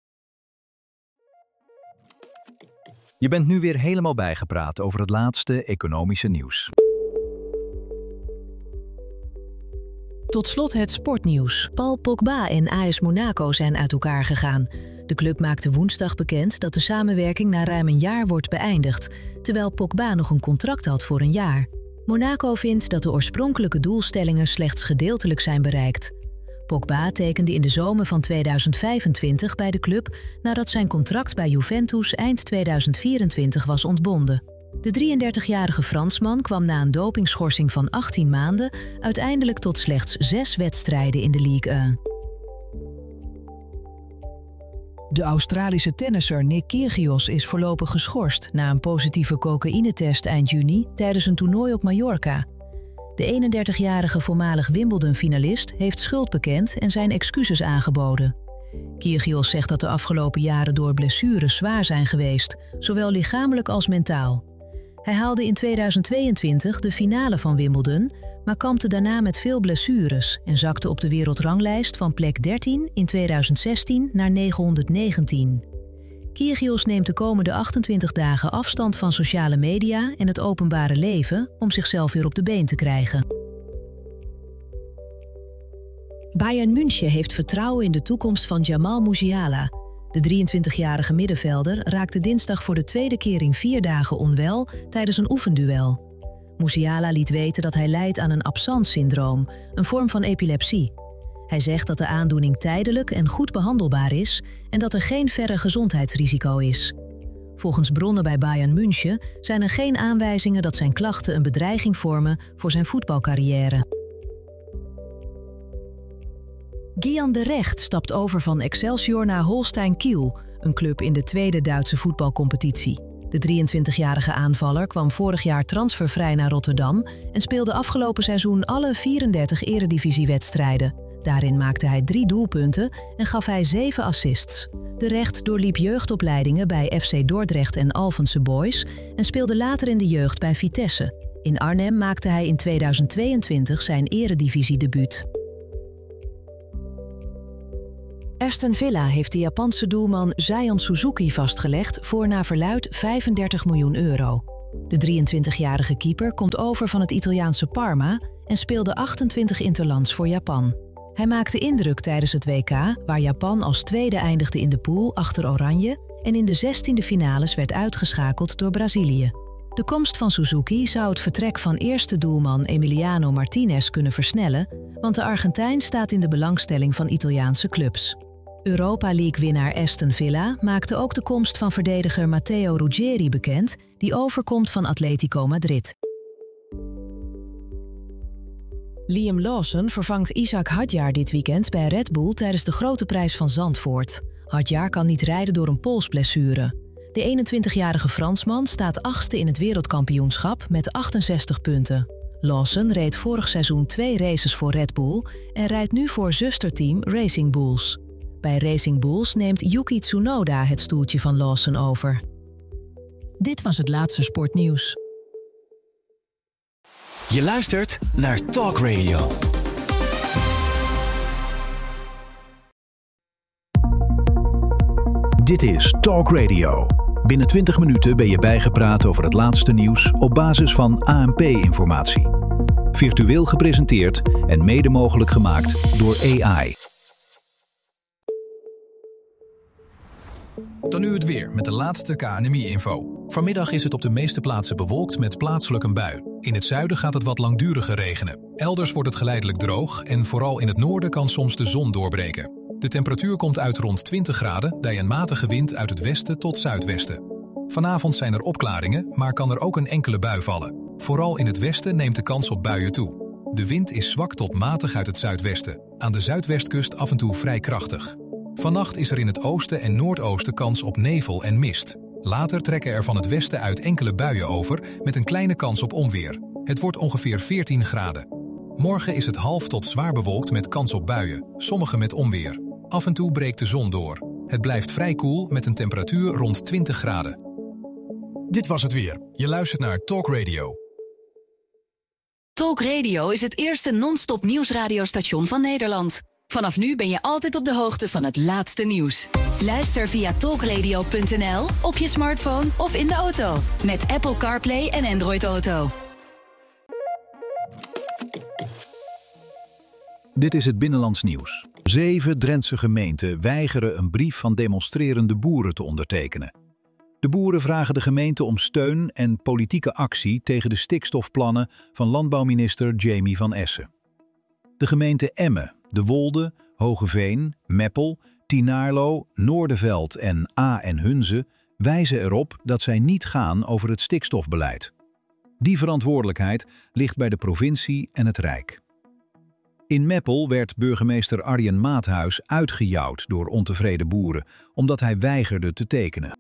Je bent nu weer helemaal bijgepraat over het laatste economische nieuws. Tot slot het sportnieuws. Paul Pogba en AS Monaco zijn uit elkaar gegaan. De club maakte woensdag bekend dat de samenwerking na ruim een jaar wordt beëindigd, terwijl Pogba nog een contract had voor een jaar. Monaco vindt dat de oorspronkelijke doelstellingen slechts gedeeltelijk zijn bereikt. Pogba tekende in de zomer van 2025 bij de club nadat zijn contract bij Juventus eind 2024 was ontbonden. De 33-jarige Fransman kwam na een dopingschorsing van 18 maanden uiteindelijk tot slechts 6 wedstrijden in de Ligue 1. De Australische tennisser Nick Kyrgios is voorlopig geschorst na een positieve cocaïnetest eind juni tijdens een toernooi op Mallorca. De 31-jarige voormalig Wimbledon-finalist heeft schuld bekend en zijn excuses aangeboden. Kyrgios zegt dat de afgelopen jaren door blessures zwaar zijn geweest, zowel lichamelijk als mentaal. Hij haalde in 2022 de finale van Wimbledon, maar kampte daarna met veel blessures en zakte op de wereldranglijst van plek 13 in 2016 naar 919. Kyrgios neemt de komende 28 dagen afstand van sociale media en het openbare leven om zichzelf weer op de been te krijgen. Bayern München heeft vertrouwen in de toekomst van Jamal Musiala. De 23-jarige middenvelder raakte dinsdag voor de tweede keer in 4 dagen onwel tijdens een oefenduel. Musiala liet weten dat hij lijdt aan een absence-syndroom, een vorm van epilepsie. Hij zegt dat de aandoening tijdelijk en goed behandelbaar is en dat er geen verre gezondheidsrisico is. Volgens bronnen bij Bayern München zijn er geen aanwijzingen dat zijn klachten een bedreiging vormen voor zijn voetbalcarrière. Gian de Recht stapt over van Excelsior naar Holstein Kiel, een club in de tweede Duitse voetbalcompetitie. De 23-jarige aanvaller kwam vorig jaar transfervrij naar Rotterdam en speelde afgelopen seizoen alle 34 eredivisiewedstrijden. Daarin maakte hij 3 doelpunten en gaf hij 7 assists. De Recht doorliep jeugdopleidingen bij FC Dordrecht en Alphense Boys en speelde later in de jeugd bij Vitesse. In Arnhem maakte hij in 2022 zijn eredivisiedebuut. Aston Villa heeft de Japanse doelman Zion Suzuki vastgelegd voor naar verluidt 35 miljoen euro. De 23-jarige keeper komt over van het Italiaanse Parma en speelde 28 interlands voor Japan. Hij maakte indruk tijdens het WK, waar Japan als tweede eindigde in de pool achter Oranje en in de 16e finales werd uitgeschakeld door Brazilië. De komst van Suzuki zou het vertrek van eerste doelman Emiliano Martinez kunnen versnellen, want de Argentijn staat in de belangstelling van Italiaanse clubs. Europa League-winnaar Aston Villa maakte ook de komst van verdediger Matteo Ruggeri bekend, die overkomt van Atletico Madrid. Liam Lawson vervangt Ishak Hadjar dit weekend bij Red Bull tijdens de Grote Prijs van Zandvoort. Hadjar kan niet rijden door een polsblessure. De 21-jarige Fransman staat 8e in het wereldkampioenschap met 68 punten. Lawson reed vorig seizoen 2 races voor Red Bull en rijdt nu voor zusterteam Racing Bulls. Bij Racing Bulls neemt Yuki Tsunoda het stoeltje van Lawson over. Dit was het laatste sportnieuws. Je luistert naar Talk Radio. Dit is Talk Radio. Binnen 20 minuten ben je bijgepraat over het laatste nieuws op basis van ANP-informatie. Virtueel gepresenteerd en mede mogelijk gemaakt door AI. Dan nu het weer met de laatste KNMI-info. Vanmiddag is het op de meeste plaatsen bewolkt met plaatselijk een bui. In het zuiden gaat het wat langduriger regenen. Elders wordt het geleidelijk droog en vooral in het noorden kan soms de zon doorbreken. De temperatuur komt uit rond 20 graden bij een matige wind uit het westen tot zuidwesten. Vanavond zijn er opklaringen, maar kan er ook een enkele bui vallen. Vooral in het westen neemt de kans op buien toe. De wind is zwak tot matig uit het zuidwesten. Aan de zuidwestkust af en toe vrij krachtig. Vannacht is er in het oosten en noordoosten kans op nevel en mist. Later trekken er van het westen uit enkele buien over met een kleine kans op onweer. Het wordt ongeveer 14 graden. Morgen is het half tot zwaar bewolkt met kans op buien, sommige met onweer. Af en toe breekt de zon door. Het blijft vrij koel met een temperatuur rond 20 graden. Dit was het weer. Je luistert naar Talk Radio. Talk Radio is het eerste non-stop nieuwsradiostation van Nederland. Vanaf nu ben je altijd op de hoogte van het laatste nieuws. Luister via talkradio.nl, op je smartphone of in de auto. Met Apple CarPlay en Android Auto. Dit is het Binnenlands Nieuws. 7 Drentse gemeenten weigeren een brief van demonstrerende boeren te ondertekenen. De boeren vragen de gemeente om steun en politieke actie tegen de stikstofplannen van landbouwminister Jamie van Essen. De gemeenten Emmen, De Wolde, Hogeveen, Meppel, Tienaarlo, Noordenveld en A en Hunze wijzen erop dat zij niet gaan over het stikstofbeleid. Die verantwoordelijkheid ligt bij de provincie en het Rijk. In Meppel werd burgemeester Arjen Maathuis uitgejouwd door ontevreden boeren, omdat hij weigerde te tekenen.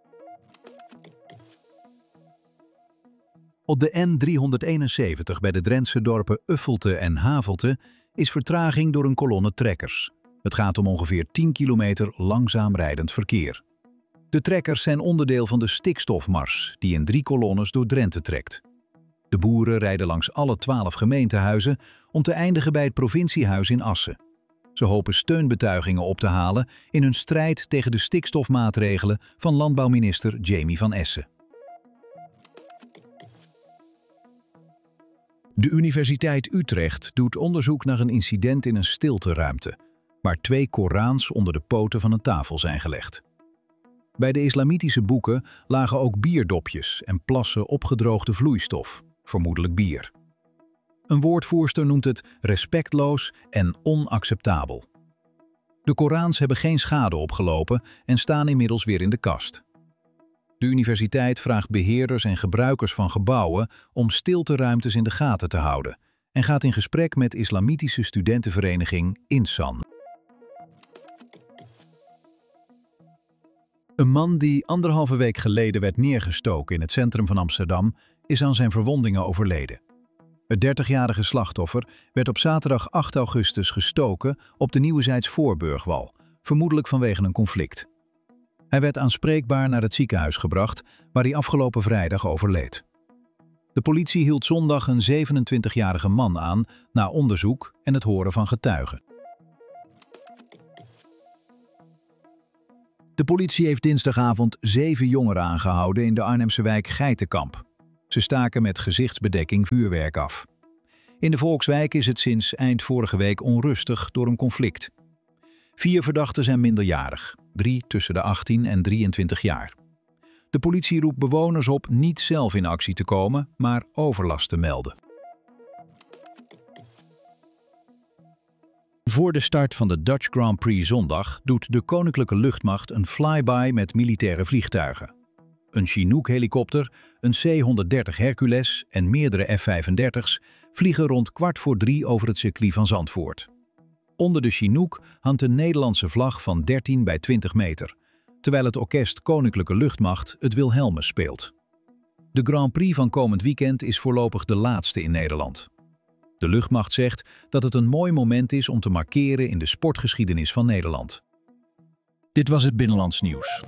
Op de N371 bij de Drentse dorpen Uffelte en Havelte is vertraging door een kolonne trekkers. Het gaat om ongeveer 10 kilometer langzaam rijdend verkeer. De trekkers zijn onderdeel van de stikstofmars die in 3 kolonnes door Drenthe trekt. De boeren rijden langs alle 12 gemeentehuizen om te eindigen bij het provinciehuis in Assen. Ze hopen steunbetuigingen op te halen in hun strijd tegen de stikstofmaatregelen van landbouwminister Jamie van Essen. De Universiteit Utrecht doet onderzoek naar een incident in een stilteruimte, waar 2 Korans onder de poten van een tafel zijn gelegd. Bij de islamitische boeken lagen ook bierdopjes en plassen opgedroogde vloeistof, vermoedelijk bier. Een woordvoerster noemt het respectloos en onacceptabel. De Korans hebben geen schade opgelopen en staan inmiddels weer in de kast. De universiteit vraagt beheerders en gebruikers van gebouwen om stilteruimtes in de gaten te houden en gaat in gesprek met islamitische studentenvereniging Insan. Een man die 1,5 week geleden werd neergestoken in het centrum van Amsterdam is aan zijn verwondingen overleden. Het 30-jarige slachtoffer werd op zaterdag 8 augustus gestoken op de Nieuwezijds Voorburgwal, vermoedelijk vanwege een conflict. Hij werd aanspreekbaar naar het ziekenhuis gebracht, waar hij afgelopen vrijdag overleed. De politie hield zondag een 27-jarige man aan na onderzoek en het horen van getuigen. De politie heeft dinsdagavond 7 jongeren aangehouden in de Arnhemse wijk Geitenkamp. Ze staken met gezichtsbedekking vuurwerk af. In de Volkswijk is het sinds eind vorige week onrustig door een conflict. 4 verdachten zijn minderjarig, 3 tussen de 18 en 23 jaar. De politie roept bewoners op niet zelf in actie te komen, maar overlast te melden. Voor de start van de Dutch Grand Prix zondag doet de Koninklijke Luchtmacht een flyby met militaire vliegtuigen. Een Chinook-helikopter, een C-130 Hercules en meerdere F-35's vliegen rond 2:15 over het circuit van Zandvoort. Onder de Chinook hangt een Nederlandse vlag van 13 bij 20 meter, terwijl het orkest Koninklijke Luchtmacht het Wilhelmus speelt. De Grand Prix van komend weekend is voorlopig de laatste in Nederland. De luchtmacht zegt dat het een mooi moment is om te markeren in de sportgeschiedenis van Nederland. Dit was het Binnenlands Nieuws.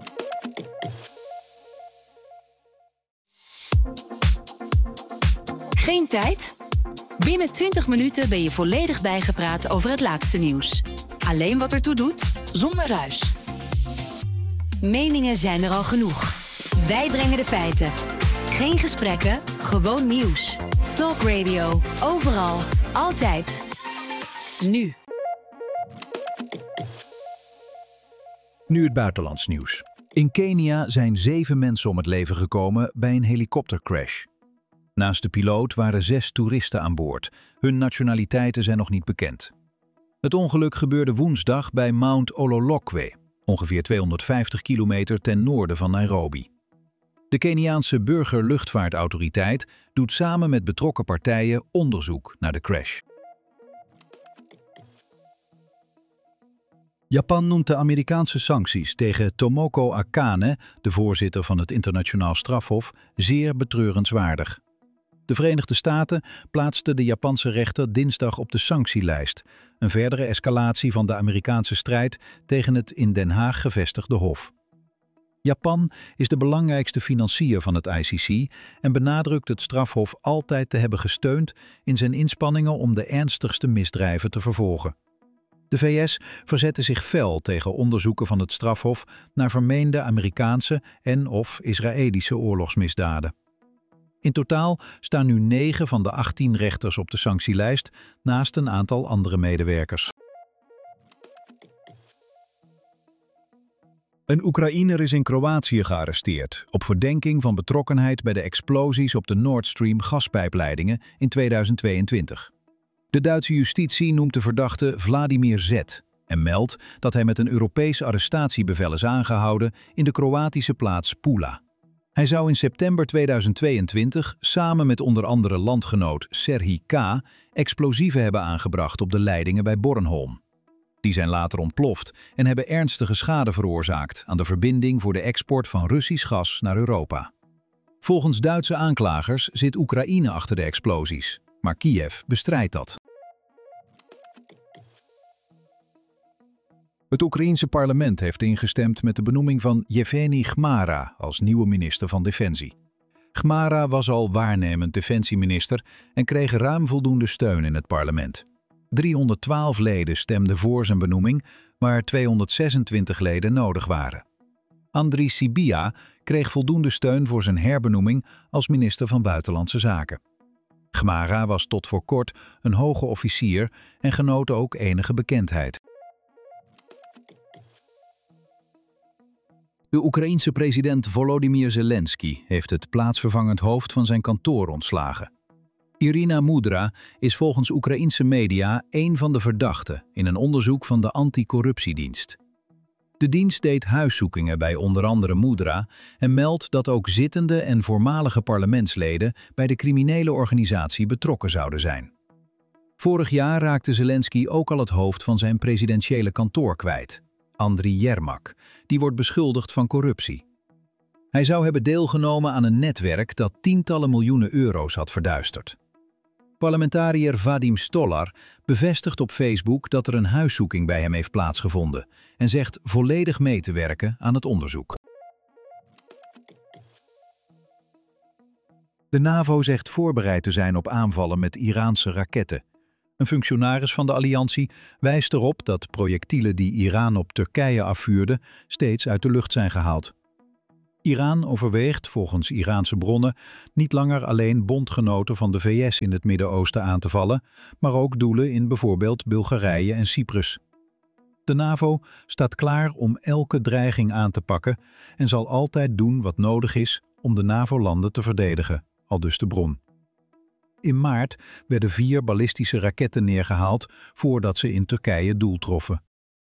Geen tijd? Binnen 20 minuten ben je volledig bijgepraat over het laatste nieuws. Alleen wat ertoe doet, zonder ruis. Meningen zijn er al genoeg. Wij brengen de feiten. Geen gesprekken, gewoon nieuws. Talk Radio. Overal. Altijd. Nu. Nu het buitenlands nieuws. In Kenia zijn 7 mensen om het leven gekomen bij een helikoptercrash. Naast de piloot waren 6 toeristen aan boord. Hun nationaliteiten zijn nog niet bekend. Het ongeluk gebeurde woensdag bij Mount Ololokwe, ongeveer 250 kilometer ten noorden van Nairobi. De Keniaanse Burgerluchtvaartautoriteit doet samen met betrokken partijen onderzoek naar de crash. Japan noemt de Amerikaanse sancties tegen Tomoko Akane, de voorzitter van het Internationaal Strafhof, zeer betreurenswaardig. De Verenigde Staten plaatsten de Japanse rechter dinsdag op de sanctielijst, een verdere escalatie van de Amerikaanse strijd tegen het in Den Haag gevestigde hof. Japan is de belangrijkste financier van het ICC en benadrukt het strafhof altijd te hebben gesteund in zijn inspanningen om de ernstigste misdrijven te vervolgen. De VS verzette zich fel tegen onderzoeken van het strafhof naar vermeende Amerikaanse en/of Israëlische oorlogsmisdaden. In totaal staan nu 9 van de 18 rechters op de sanctielijst, naast een aantal andere medewerkers. Een Oekraïner is in Kroatië gearresteerd op verdenking van betrokkenheid bij de explosies op de Nord Stream gaspijpleidingen in 2022. De Duitse justitie noemt de verdachte Vladimir Z. en meldt dat hij met een Europees arrestatiebevel is aangehouden in de Kroatische plaats Pula. Hij zou in september 2022 samen met onder andere landgenoot Serhij K. explosieven hebben aangebracht op de leidingen bij Bornholm. Die zijn later ontploft en hebben ernstige schade veroorzaakt aan de verbinding voor de export van Russisch gas naar Europa. Volgens Duitse aanklagers zit Oekraïne achter de explosies, maar Kiev bestrijdt dat. Het Oekraïense parlement heeft ingestemd met de benoeming van Yevgeny Chmara als nieuwe minister van Defensie. Chmara was al waarnemend defensieminister en kreeg ruim voldoende steun in het parlement. 312 leden stemden voor zijn benoeming, waar 226 leden nodig waren. Andriy Sybiha kreeg voldoende steun voor zijn herbenoeming als minister van Buitenlandse Zaken. Chmara was tot voor kort een hoge officier en genoot ook enige bekendheid. De Oekraïense president Volodymyr Zelensky heeft het plaatsvervangend hoofd van zijn kantoor ontslagen. Irina Mudra is volgens Oekraïense media één van de verdachten in een onderzoek van de anticorruptiedienst. De dienst deed huiszoekingen bij onder andere Mudra en meldt dat ook zittende en voormalige parlementsleden bij de criminele organisatie betrokken zouden zijn. Vorig jaar raakte Zelensky ook al het hoofd van zijn presidentiële kantoor kwijt, Andriy Yermak, die wordt beschuldigd van corruptie. Hij zou hebben deelgenomen aan een netwerk dat tientallen miljoenen euro's had verduisterd. Parlementariër Vadim Stolar bevestigt op Facebook dat er een huiszoeking bij hem heeft plaatsgevonden en zegt volledig mee te werken aan het onderzoek. De NAVO zegt voorbereid te zijn op aanvallen met Iraanse raketten. Een functionaris van de alliantie wijst erop dat projectielen die Iran op Turkije afvuurde steeds uit de lucht zijn gehaald. Iran overweegt, volgens Iraanse bronnen, niet langer alleen bondgenoten van de VS in het Midden-Oosten aan te vallen, maar ook doelen in bijvoorbeeld Bulgarije en Cyprus. De NAVO staat klaar om elke dreiging aan te pakken en zal altijd doen wat nodig is om de NAVO-landen te verdedigen, aldus de bron. In maart werden 4 ballistische raketten neergehaald voordat ze in Turkije doel troffen.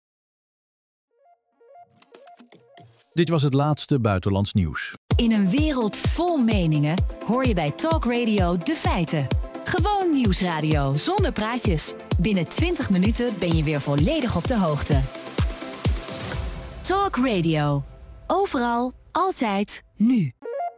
Dit was het laatste buitenlands nieuws. In een wereld vol meningen hoor je bij Talk Radio de feiten. Gewoon nieuwsradio zonder praatjes. Binnen 20 minuten ben je weer volledig op de hoogte. Talk Radio. Overal, altijd, nu.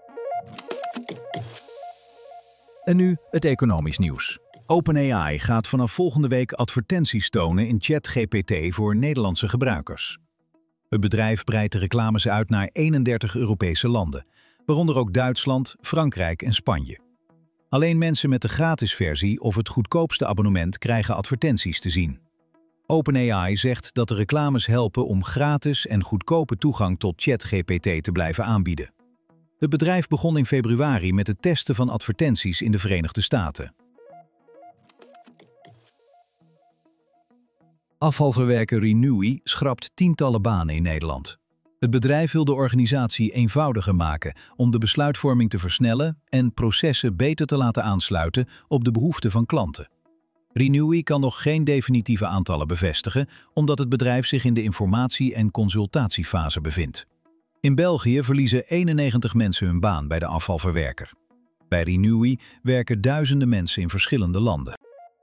En nu het economisch nieuws. OpenAI gaat vanaf volgende week advertenties tonen in ChatGPT voor Nederlandse gebruikers. Het bedrijf breidt de reclames uit naar 31 Europese landen, waaronder ook Duitsland, Frankrijk en Spanje. Alleen mensen met de gratis versie of het goedkoopste abonnement krijgen advertenties te zien. OpenAI zegt dat de reclames helpen om gratis en goedkope toegang tot ChatGPT te blijven aanbieden. Het bedrijf begon in februari met het testen van advertenties in de Verenigde Staten. Afvalverwerker Renewi schrapt tientallen banen in Nederland. Het bedrijf wil de organisatie eenvoudiger maken om de besluitvorming te versnellen en processen beter te laten aansluiten op de behoeften van klanten. Renewi kan nog geen definitieve aantallen bevestigen, omdat het bedrijf zich in de informatie- en consultatiefase bevindt. In België verliezen 91 mensen hun baan bij de afvalverwerker. Bij Renewi werken duizenden mensen in verschillende landen.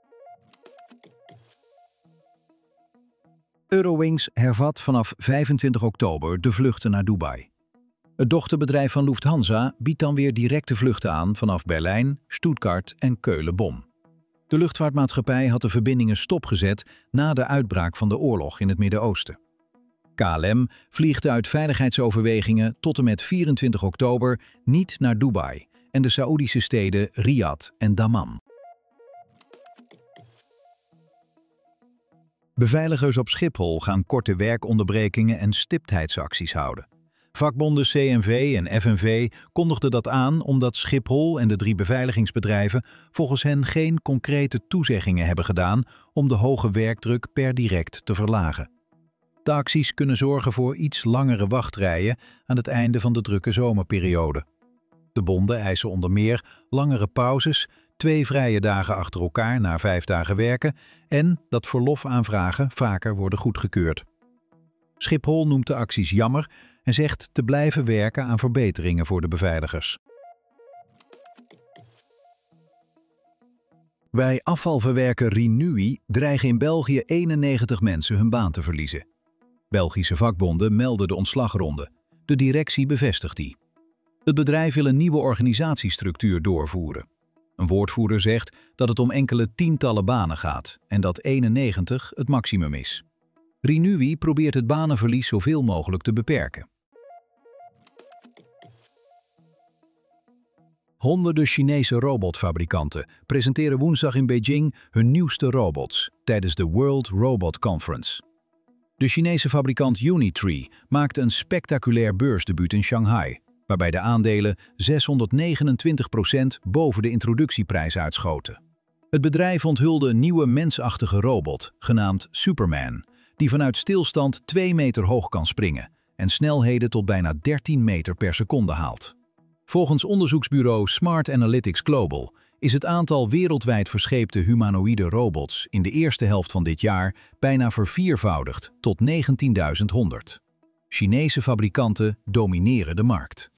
Eurowings hervat vanaf 25 oktober de vluchten naar Dubai. Het dochterbedrijf van Lufthansa biedt dan weer directe vluchten aan vanaf Berlijn, Stuttgart en Keulen-Bonn. De luchtvaartmaatschappij had de verbindingen stopgezet na de uitbraak van de oorlog in het Midden-Oosten. KLM vliegt uit veiligheidsoverwegingen tot en met 24 oktober niet naar Dubai en de Saoedische steden Riyadh en Dammam. Beveiligers op Schiphol gaan korte werkonderbrekingen en stiptheidsacties houden. Vakbonden CNV en FNV kondigden dat aan omdat Schiphol en de 3 beveiligingsbedrijven volgens hen geen concrete toezeggingen hebben gedaan om de hoge werkdruk per direct te verlagen. De acties kunnen zorgen voor iets langere wachtrijen aan het einde van de drukke zomerperiode. De bonden eisen onder meer langere pauzes, 2 vrije dagen achter elkaar na 5 dagen werken en dat verlofaanvragen vaker worden goedgekeurd. Schiphol noemt de acties jammer en zegt te blijven werken aan verbeteringen voor de beveiligers. Bij afvalverwerker Renewi dreigen in België 91 mensen hun baan te verliezen. Belgische vakbonden melden de ontslagronde. De directie bevestigt die. Het bedrijf wil een nieuwe organisatiestructuur doorvoeren. Een woordvoerder zegt dat het om enkele tientallen banen gaat en dat 91 het maximum is. Renewi probeert het banenverlies zoveel mogelijk te beperken. Honderden Chinese robotfabrikanten presenteren woensdag in Beijing hun nieuwste robots tijdens de World Robot Conference. De Chinese fabrikant Unitree maakte een spectaculair beursdebuut in Shanghai, waarbij de aandelen 629% boven de introductieprijs uitschoten. Het bedrijf onthulde een nieuwe mensachtige robot, genaamd Superman, die vanuit stilstand 2 meter hoog kan springen en snelheden tot bijna 13 meter per seconde haalt. Volgens onderzoeksbureau Smart Analytics Global is het aantal wereldwijd verscheepte humanoïde robots in de eerste helft van dit jaar bijna verviervoudigd tot 19.100. Chinese fabrikanten domineren de markt.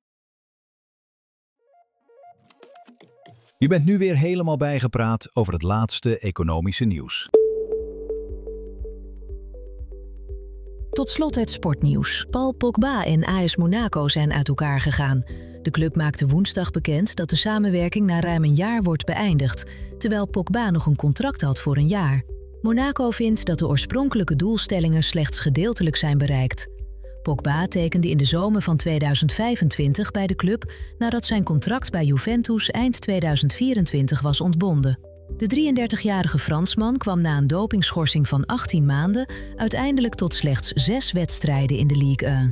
Je bent nu weer helemaal bijgepraat over het laatste economische nieuws. Tot slot het sportnieuws. Paul Pogba en AS Monaco zijn uit elkaar gegaan. De club maakte woensdag bekend dat de samenwerking na ruim een jaar wordt beëindigd, terwijl Pogba nog een contract had voor een jaar. Monaco vindt dat de oorspronkelijke doelstellingen slechts gedeeltelijk zijn bereikt. Pogba tekende in de zomer van 2025 bij de club nadat zijn contract bij Juventus eind 2024 was ontbonden. De 33-jarige Fransman kwam na een dopingschorsing van 18 maanden uiteindelijk tot slechts 6 wedstrijden in de Ligue 1.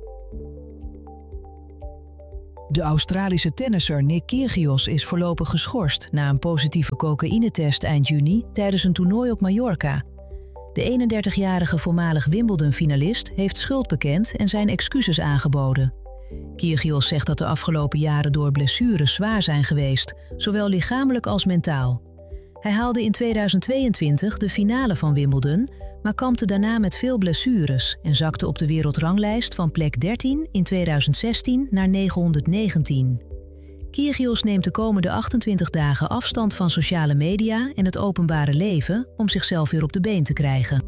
De Australische tennisser Nick Kyrgios is voorlopig geschorst na een positieve cocaïnetest eind juni tijdens een toernooi op Mallorca. De 31-jarige voormalig Wimbledon-finalist heeft schuld bekend en zijn excuses aangeboden. Kyrgios zegt dat de afgelopen jaren door blessures zwaar zijn geweest, zowel lichamelijk als mentaal. Hij haalde in 2022 de finale van Wimbledon, maar kampte daarna met veel blessures en zakte op de wereldranglijst van plek 13 in 2016 naar 919. Kyrgios neemt de komende 28 dagen afstand van sociale media en het openbare leven om zichzelf weer op de been te krijgen.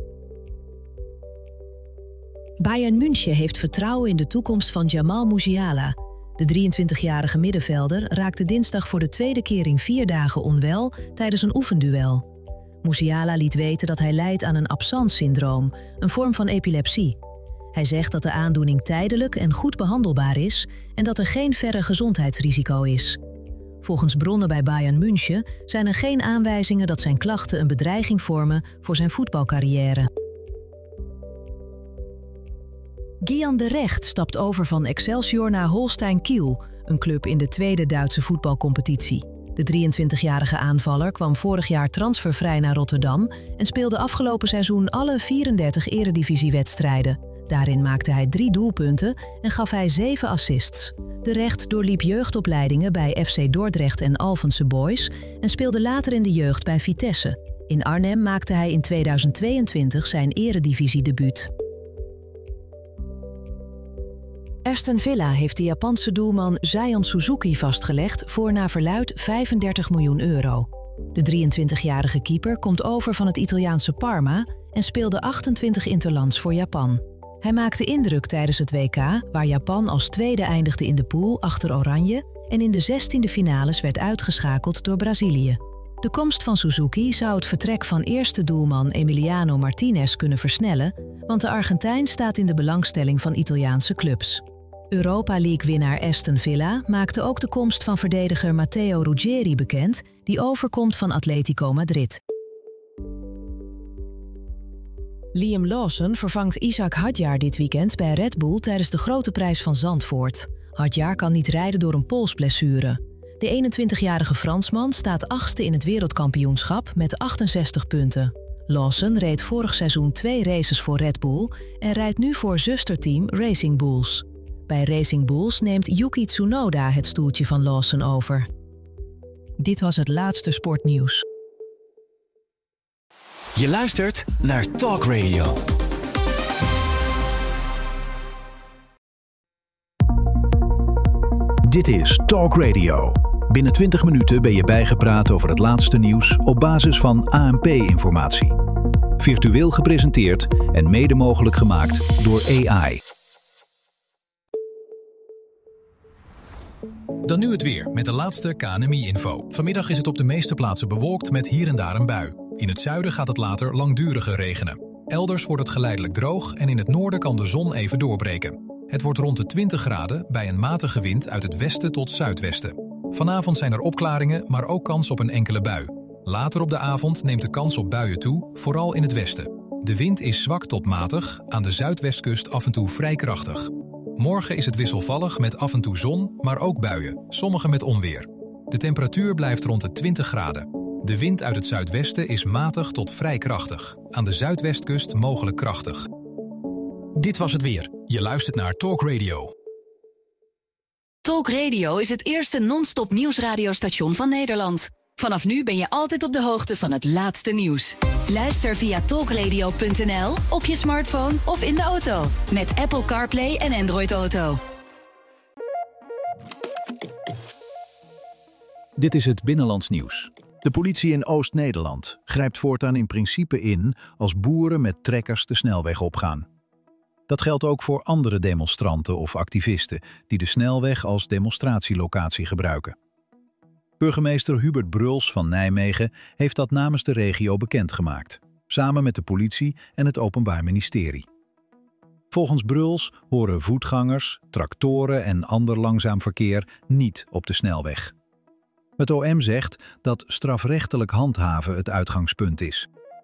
Bayern München heeft vertrouwen in de toekomst van Jamal Musiala. De 23-jarige middenvelder raakte dinsdag voor de tweede keer in 4 dagen onwel tijdens een oefenduel. Musiala liet weten dat hij lijdt aan een absence-syndroom, een vorm van epilepsie. Hij zegt dat de aandoening tijdelijk en goed behandelbaar is en dat er geen verre gezondheidsrisico is. Volgens bronnen bij Bayern München zijn er geen aanwijzingen dat zijn klachten een bedreiging vormen voor zijn voetbalcarrière. Gian de Recht stapt over van Excelsior naar Holstein Kiel, een club in de tweede Duitse voetbalcompetitie. De 23-jarige aanvaller kwam vorig jaar transfervrij naar Rotterdam en speelde afgelopen seizoen alle 34 eredivisiewedstrijden. Daarin maakte hij 3 doelpunten en gaf hij 7 assists. De Recht doorliep jeugdopleidingen bij FC Dordrecht en Alphense Boys en speelde later in de jeugd bij Vitesse. In Arnhem maakte hij in 2022 zijn eredivisiedebuut. Aston Villa heeft de Japanse doelman Zion Suzuki vastgelegd voor naar verluidt 35 miljoen euro. De 23-jarige keeper komt over van het Italiaanse Parma en speelde 28 interlands voor Japan. Hij maakte indruk tijdens het WK, waar Japan als tweede eindigde in de pool achter Oranje en in de 16e finales werd uitgeschakeld door Brazilië. De komst van Suzuki zou het vertrek van eerste doelman Emiliano Martinez kunnen versnellen, want de Argentijn staat in de belangstelling van Italiaanse clubs. Europa League-winnaar Aston Villa maakte ook de komst van verdediger Matteo Ruggeri bekend, die overkomt van Atletico Madrid. Liam Lawson vervangt Ishak Hadjar dit weekend bij Red Bull tijdens de Grote Prijs van Zandvoort. Hadjar kan niet rijden door een polsblessure. De 21-jarige Fransman staat 8e in het wereldkampioenschap met 68 punten. Lawson reed vorig seizoen 2 races voor Red Bull en rijdt nu voor zusterteam Racing Bulls. Bij Racing Bulls neemt Yuki Tsunoda het stoeltje van Lawson over. Dit was het laatste sportnieuws. Je luistert naar Talk Radio. Dit is Talk Radio. Binnen 20 minuten ben je bijgepraat over het laatste nieuws op basis van ANP-informatie. Virtueel gepresenteerd en mede mogelijk gemaakt door AI. Dan nu het weer met de laatste KNMI-info. Vanmiddag is het op de meeste plaatsen bewolkt met hier en daar een bui. In het zuiden gaat het later langduriger regenen. Elders wordt het geleidelijk droog en in het noorden kan de zon even doorbreken. Het wordt rond de 20 graden bij een matige wind uit het westen tot zuidwesten. Vanavond zijn er opklaringen, maar ook kans op een enkele bui. Later op de avond neemt de kans op buien toe, vooral in het westen. De wind is zwak tot matig, aan de zuidwestkust af en toe vrij krachtig. Morgen is het wisselvallig met af en toe zon, maar ook buien, sommige met onweer. De temperatuur blijft rond de 20 graden. De wind uit het zuidwesten is matig tot vrij krachtig. Aan de zuidwestkust mogelijk krachtig. Dit was het weer. Je luistert naar Talk Radio. Talk Radio is het eerste non-stop nieuwsradiostation van Nederland. Vanaf nu ben je altijd op de hoogte van het laatste nieuws. Luister via talkradio.nl, op je smartphone of in de auto. Met Apple CarPlay en Android Auto. Dit is het Binnenlands nieuws. De politie in Oost-Nederland grijpt voortaan in principe in als boeren met trekkers de snelweg opgaan. Dat geldt ook voor andere demonstranten of activisten die de snelweg als demonstratielocatie gebruiken. Burgemeester Hubert Bruls van Nijmegen heeft dat namens de regio bekendgemaakt, samen met de politie en het Openbaar Ministerie. Volgens Bruls horen voetgangers, tractoren en ander langzaam verkeer niet op de snelweg. Het OM zegt dat strafrechtelijk handhaven het uitgangspunt is.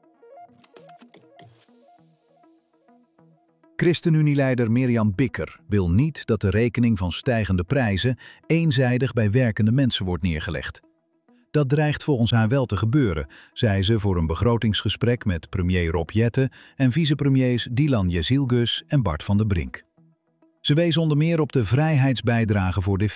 ChristenUnie-leider Mirjam Bikker wil niet dat de rekening van stijgende prijzen eenzijdig bij werkende mensen wordt neergelegd. Dat dreigt volgens haar wel te gebeuren, zei ze voor een begrotingsgesprek met premier Rob Jetten en vicepremiers Dylan Jezilgus en Bart van der Brink. Ze wees onder meer op de vrijheidsbijdrage voor